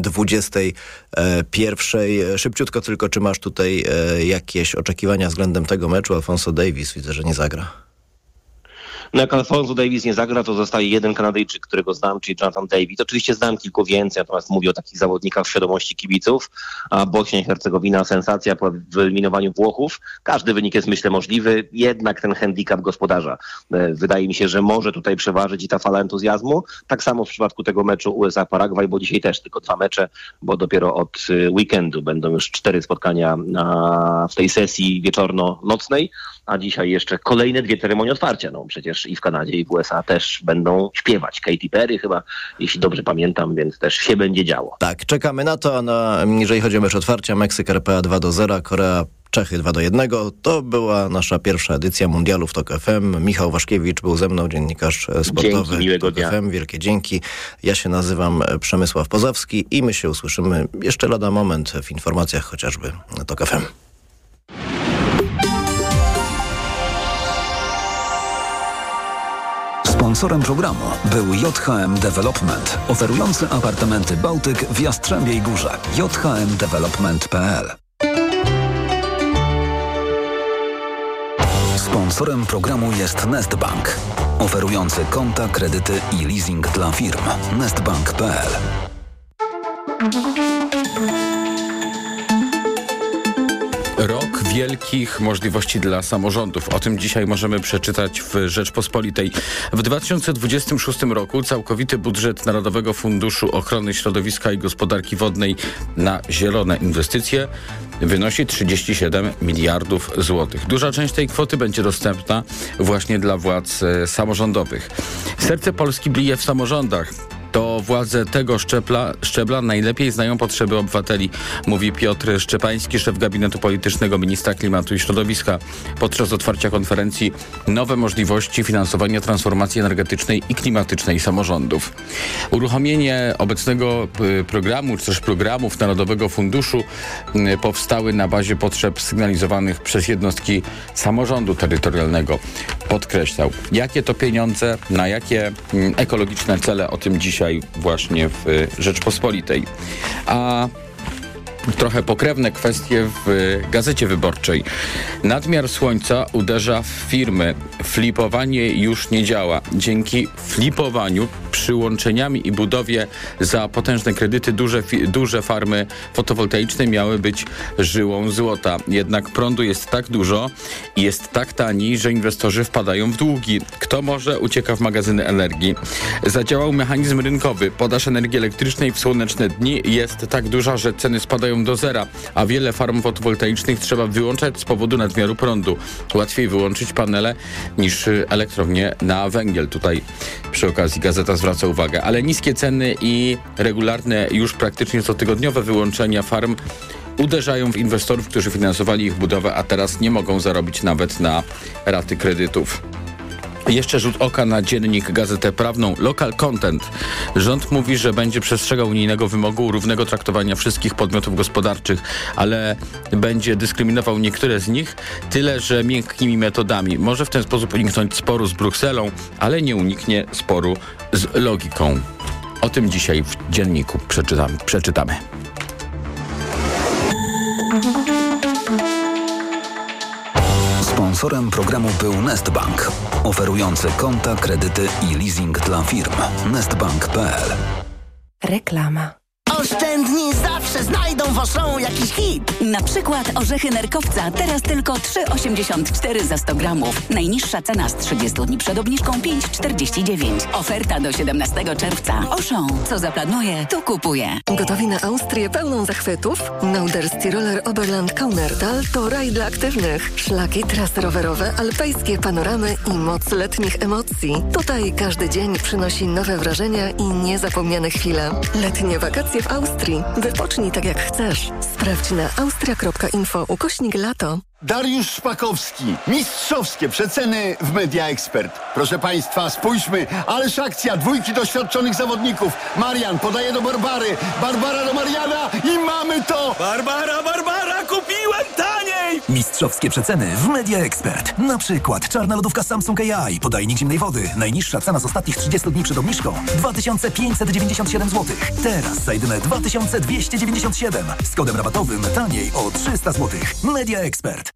21:00. Szybciutko tylko, czy masz tutaj jakieś oczekiwania względem tego meczu? Alfonso Davies widzę, że nie zagra. No jak Alfonso Davies nie zagra, to zostaje jeden Kanadyjczyk, którego znam, czyli Jonathan David. Oczywiście znam kilku więcej, natomiast mówię o takich zawodnikach w świadomości kibiców. A Bośnia i Hercegowina, sensacja po wyeliminowaniu Włochów. Każdy wynik jest, myślę, możliwy, jednak ten handicap gospodarza. Wydaje mi się, że może tutaj przeważyć i ta fala entuzjazmu. Tak samo w przypadku tego meczu USA-Paragwaj, bo dzisiaj też tylko 2 mecze, bo dopiero od weekendu będą już 4 spotkania w tej sesji wieczorno-nocnej, a dzisiaj jeszcze kolejne 2 ceremonie otwarcia. No przecież i w Kanadzie, i w USA też będą śpiewać. Katy Perry chyba, jeśli dobrze pamiętam, więc też się będzie działo. Tak, czekamy na to, jeżeli chodzi o mecz otwarcia, Meksyk RPA 2-0, Korea Czechy 2-1. To była nasza pierwsza edycja Mundialu w TOK FM. Michał Waszkiewicz był ze mną, dziennikarz sportowy. Dzięki, miłego dnia. FM. Wielkie dzięki. Ja się nazywam Przemysław Pozowski i my się usłyszymy jeszcze lada moment w informacjach chociażby TOK FM. Sponsorem programu był JHM Development, oferujący apartamenty Bałtyk w Jastrzębiej Górze. jhmdevelopment.pl. Sponsorem programu jest Nestbank, oferujący konta, kredyty i leasing dla firm. Nestbank.pl. Rok wielkich możliwości dla samorządów. O tym dzisiaj możemy przeczytać w Rzeczpospolitej. W 2026 roku całkowity budżet Narodowego Funduszu Ochrony Środowiska i Gospodarki Wodnej na zielone inwestycje wynosi 37 miliardów złotych. Duża część tej kwoty będzie dostępna właśnie dla władz samorządowych. Serce Polski bije w samorządach. To władze tego szczebla najlepiej znają potrzeby obywateli, mówi Piotr Szczepański, szef gabinetu politycznego ministra klimatu i środowiska podczas otwarcia konferencji Nowe możliwości finansowania transformacji energetycznej i klimatycznej samorządów. Uruchomienie obecnego programu, czy też programów Narodowego Funduszu powstały na bazie potrzeb sygnalizowanych przez jednostki samorządu terytorialnego. Podkreślał, jakie to pieniądze, na jakie ekologiczne cele, o tym dzisiaj właśnie w Rzeczpospolitej. A trochę pokrewne kwestie w Gazecie Wyborczej. Nadmiar słońca uderza w firmy. Flipowanie już nie działa. Dzięki flipowaniu, przyłączeniami i budowie za potężne kredyty duże farmy fotowoltaiczne miały być żyłą złota. Jednak prądu jest tak dużo i jest tak tani, że inwestorzy wpadają w długi. Kto może, ucieka w magazyny energii. Zadziałał mechanizm rynkowy. Podaż energii elektrycznej w słoneczne dni jest tak duża, że ceny spadają do zera, a wiele farm fotowoltaicznych trzeba wyłączać z powodu nadmiaru prądu. Łatwiej wyłączyć panele niż elektrownie na węgiel. Tutaj przy okazji gazeta zwraca uwagę. Ale niskie ceny i regularne, już praktycznie cotygodniowe wyłączenia farm uderzają w inwestorów, którzy finansowali ich budowę, a teraz nie mogą zarobić nawet na raty kredytów. Jeszcze rzut oka na dziennik, Gazetę Prawną. Local Content. Rząd mówi, że będzie przestrzegał unijnego wymogu równego traktowania wszystkich podmiotów gospodarczych, ale będzie dyskryminował niektóre z nich, tyle że miękkimi metodami. Może w ten sposób uniknąć sporu z Brukselą, ale nie uniknie sporu z logiką. O tym dzisiaj w dzienniku przeczytamy. Sponsorem programu był Nestbank, oferujący konta, kredyty i leasing dla firm. Nestbank.pl. Reklama. Oszczędni zawsze znajdą w Auchan jakiś hit. Na przykład orzechy nerkowca teraz tylko 3,84 za 100 gramów. Najniższa cena z 30 dni przed obniżką 5,49. Oferta do 17 czerwca. Auchan. Co zaplanuje, to kupuje. Gotowi na Austrię pełną zachwytów? Norderstiroler Oberland Kaunertal to raj dla aktywnych. Szlaki, trasy rowerowe, alpejskie panoramy i moc letnich emocji. Tutaj każdy dzień przynosi nowe wrażenia i niezapomniane chwile. Letnie wakacje w Austrii. Wypocznij tak jak chcesz. Sprawdź na austria.info/lato. Dariusz Szpakowski. Mistrzowskie przeceny w Media Expert. Proszę Państwa, spójrzmy, ależ akcja, dwójki doświadczonych zawodników. Marian podaje do Barbary, Barbara do Mariana i mamy to! Barbara, kupiłem taniej! Mistrzowskie przeceny w Media Expert. Na przykład czarna lodówka Samsung AI, podajnik zimnej wody. Najniższa cena z ostatnich 30 dni przed obniżką 2597 zł. Teraz za jedyne 2297. Z kodem rabatowym taniej o 300 zł. Media Expert.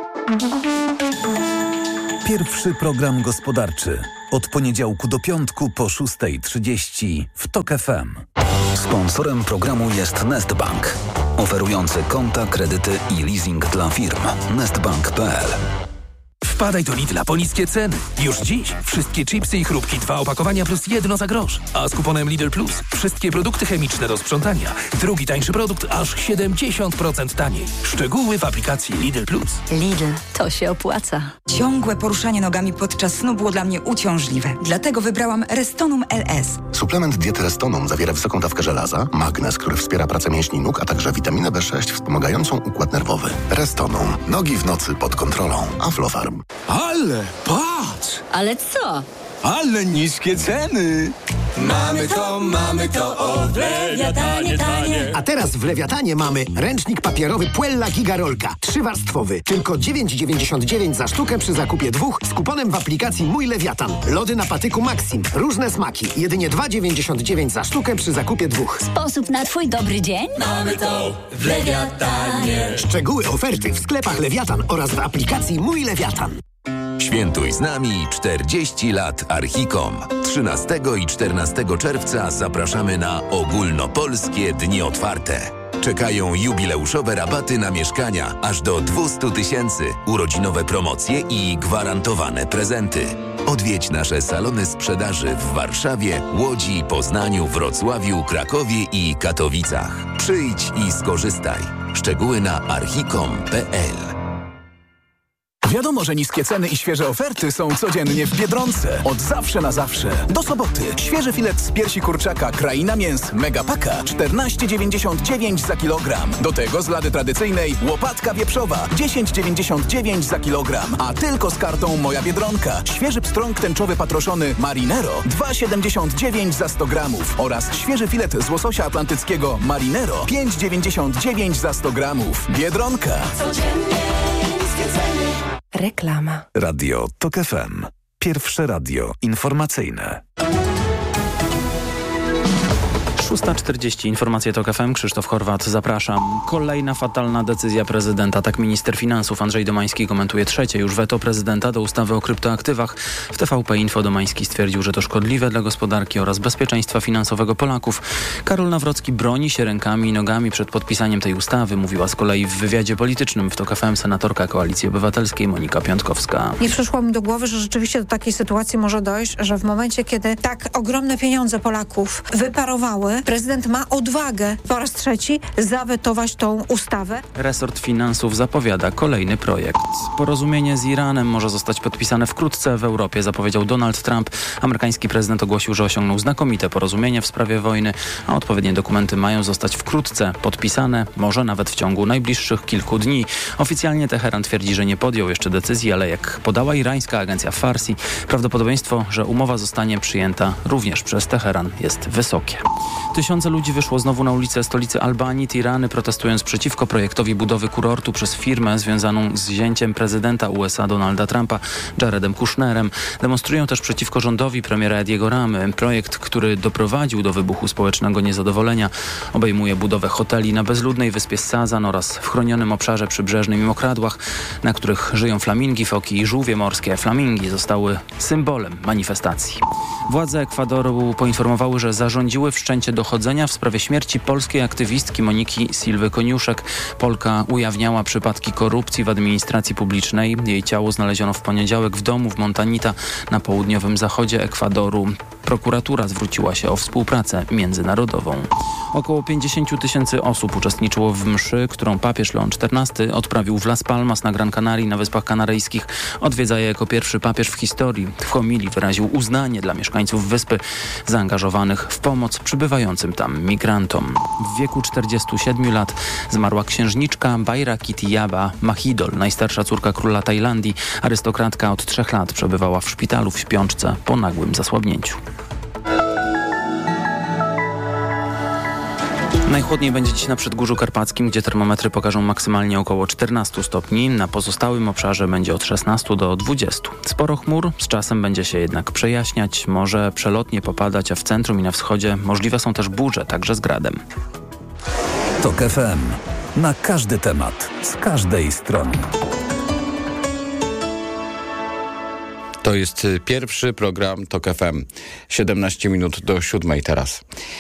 Pierwszy program gospodarczy. Od poniedziałku do piątku po 6:30 w TOK FM. Sponsorem programu jest Nestbank, oferujący konta, kredyty i leasing dla firm. Nestbank.pl. Wpadaj do Lidla po niskie ceny. Już dziś wszystkie chipsy i chrupki 2 opakowania plus 1 za grosz. A z kuponem Lidl Plus wszystkie produkty chemiczne do sprzątania. Drugi tańszy produkt aż 70% taniej. Szczegóły w aplikacji Lidl Plus. Lidl, to się opłaca. Ciągłe poruszanie nogami podczas snu było dla mnie uciążliwe. Dlatego wybrałam Restonum LS. Suplement diety Restonum zawiera wysoką dawkę żelaza, magnez, który wspiera pracę mięśni nóg, a także witaminę B6 wspomagającą układ nerwowy. Restonum. Nogi w nocy pod kontrolą. Aflofarm. Ale patrz! Ale co? Ale niskie ceny! Mamy to, o w Lewiatanie tanie. A teraz w Lewiatanie mamy ręcznik papierowy Puella Gigarolka. 3-warstwowy. Tylko 9,99 za sztukę przy zakupie 2 z kuponem w aplikacji Mój Lewiatan. Lody na patyku Maxim. Różne smaki. Jedynie 2,99 za sztukę przy zakupie 2. Sposób na twój dobry dzień? Mamy to w Lewiatanie. Szczegóły oferty w sklepach Lewiatan oraz w aplikacji Mój Lewiatan. Świętuj z nami 40 lat Archicom. 13 i 14 czerwca zapraszamy na ogólnopolskie dni otwarte. Czekają jubileuszowe rabaty na mieszkania aż do 200 000, urodzinowe promocje i gwarantowane prezenty. Odwiedź nasze salony sprzedaży w Warszawie, Łodzi, Poznaniu, Wrocławiu, Krakowie i Katowicach. Przyjdź i skorzystaj. Szczegóły na archicom.pl. Wiadomo, że niskie ceny i świeże oferty są codziennie w Biedronce. Od zawsze na zawsze. Do soboty. Świeży filet z piersi kurczaka Kraina Mięs Megapaka 14,99 za kilogram. Do tego z lady tradycyjnej łopatka wieprzowa 10,99 za kilogram. A tylko z kartą Moja Biedronka. Świeży pstrąg tęczowy patroszony Marinero 2,79 za 100 gramów. Oraz świeży filet z łososia atlantyckiego Marinero 5,99 za 100 gramów. Biedronka. Codziennie niskie ceny. Reklama. Radio TOK FM. Pierwsze radio informacyjne. 6:40. Informacje TOK FM. Krzysztof Horwat, zapraszam. Kolejna fatalna decyzja prezydenta. Tak minister finansów Andrzej Domański komentuje trzecie już weto prezydenta do ustawy o kryptoaktywach. W TVP Info Domański stwierdził, że to szkodliwe dla gospodarki oraz bezpieczeństwa finansowego Polaków. Karol Nawrocki broni się rękami i nogami przed podpisaniem tej ustawy. Mówiła z kolei w wywiadzie politycznym w TOK FM senatorka Koalicji Obywatelskiej Monika Piątkowska. Nie przyszło mi do głowy, że rzeczywiście do takiej sytuacji może dojść, że w momencie, kiedy tak ogromne pieniądze Polaków wyparowały, prezydent ma odwagę po raz trzeci zawetować tą ustawę. Resort Finansów zapowiada kolejny projekt. Porozumienie z Iranem może zostać podpisane wkrótce w Europie, zapowiedział Donald Trump. Amerykański prezydent ogłosił, że osiągnął znakomite porozumienie w sprawie wojny, a odpowiednie dokumenty mają zostać wkrótce podpisane, może nawet w ciągu najbliższych kilku dni. Oficjalnie Teheran twierdzi, że nie podjął jeszcze decyzji, ale jak podała irańska agencja Farsi, prawdopodobieństwo, że umowa zostanie przyjęta również przez Teheran jest wysokie. Tysiące ludzi wyszło znowu na ulicę stolicy Albanii, Tirany, protestując przeciwko projektowi budowy kurortu przez firmę związaną z zięciem prezydenta USA Donalda Trumpa, Jaredem Kushnerem. Demonstrują też przeciwko rządowi premiera Ediego Ramy. Projekt, który doprowadził do wybuchu społecznego niezadowolenia, obejmuje budowę hoteli na bezludnej wyspie Sazan oraz w chronionym obszarze przybrzeżnym i mokradłach, na których żyją flamingi, foki i żółwie morskie. Flamingi zostały symbolem manifestacji. Władze Ekwadoru poinformowały, że zarządziły wszczęcie dochodzenia w sprawie śmierci polskiej aktywistki Moniki Silwy Koniuszek. Polka ujawniała przypadki korupcji w administracji publicznej. Jej ciało znaleziono w poniedziałek w domu w Montanita na południowym zachodzie Ekwadoru. Prokuratura zwróciła się o współpracę międzynarodową. Około 50 000 osób uczestniczyło w mszy, którą papież Leon XIV odprawił w Las Palmas na Gran Canaria na Wyspach Kanaryjskich. Odwiedza je jako pierwszy papież w historii. W homilii wyraził uznanie dla mieszkańców wyspy zaangażowanych w pomoc przybywającym tam migrantom. W wieku 47 lat zmarła księżniczka Bajrakitiyaba Mahidol, najstarsza córka króla Tajlandii. Arystokratka od 3 lat przebywała w szpitalu w śpiączce po nagłym zasłabnięciu. Najchłodniej będzie dziś na Przedgórzu Karpackim, gdzie termometry pokażą maksymalnie około 14 stopni. Na pozostałym obszarze będzie od 16 do 20. Sporo chmur, z czasem będzie się jednak przejaśniać, może przelotnie popadać, a w centrum i na wschodzie możliwe są też burze, także z gradem. TOK FM. Na każdy temat, z każdej strony. To jest pierwszy program TOK FM. 17 minut do 7 teraz.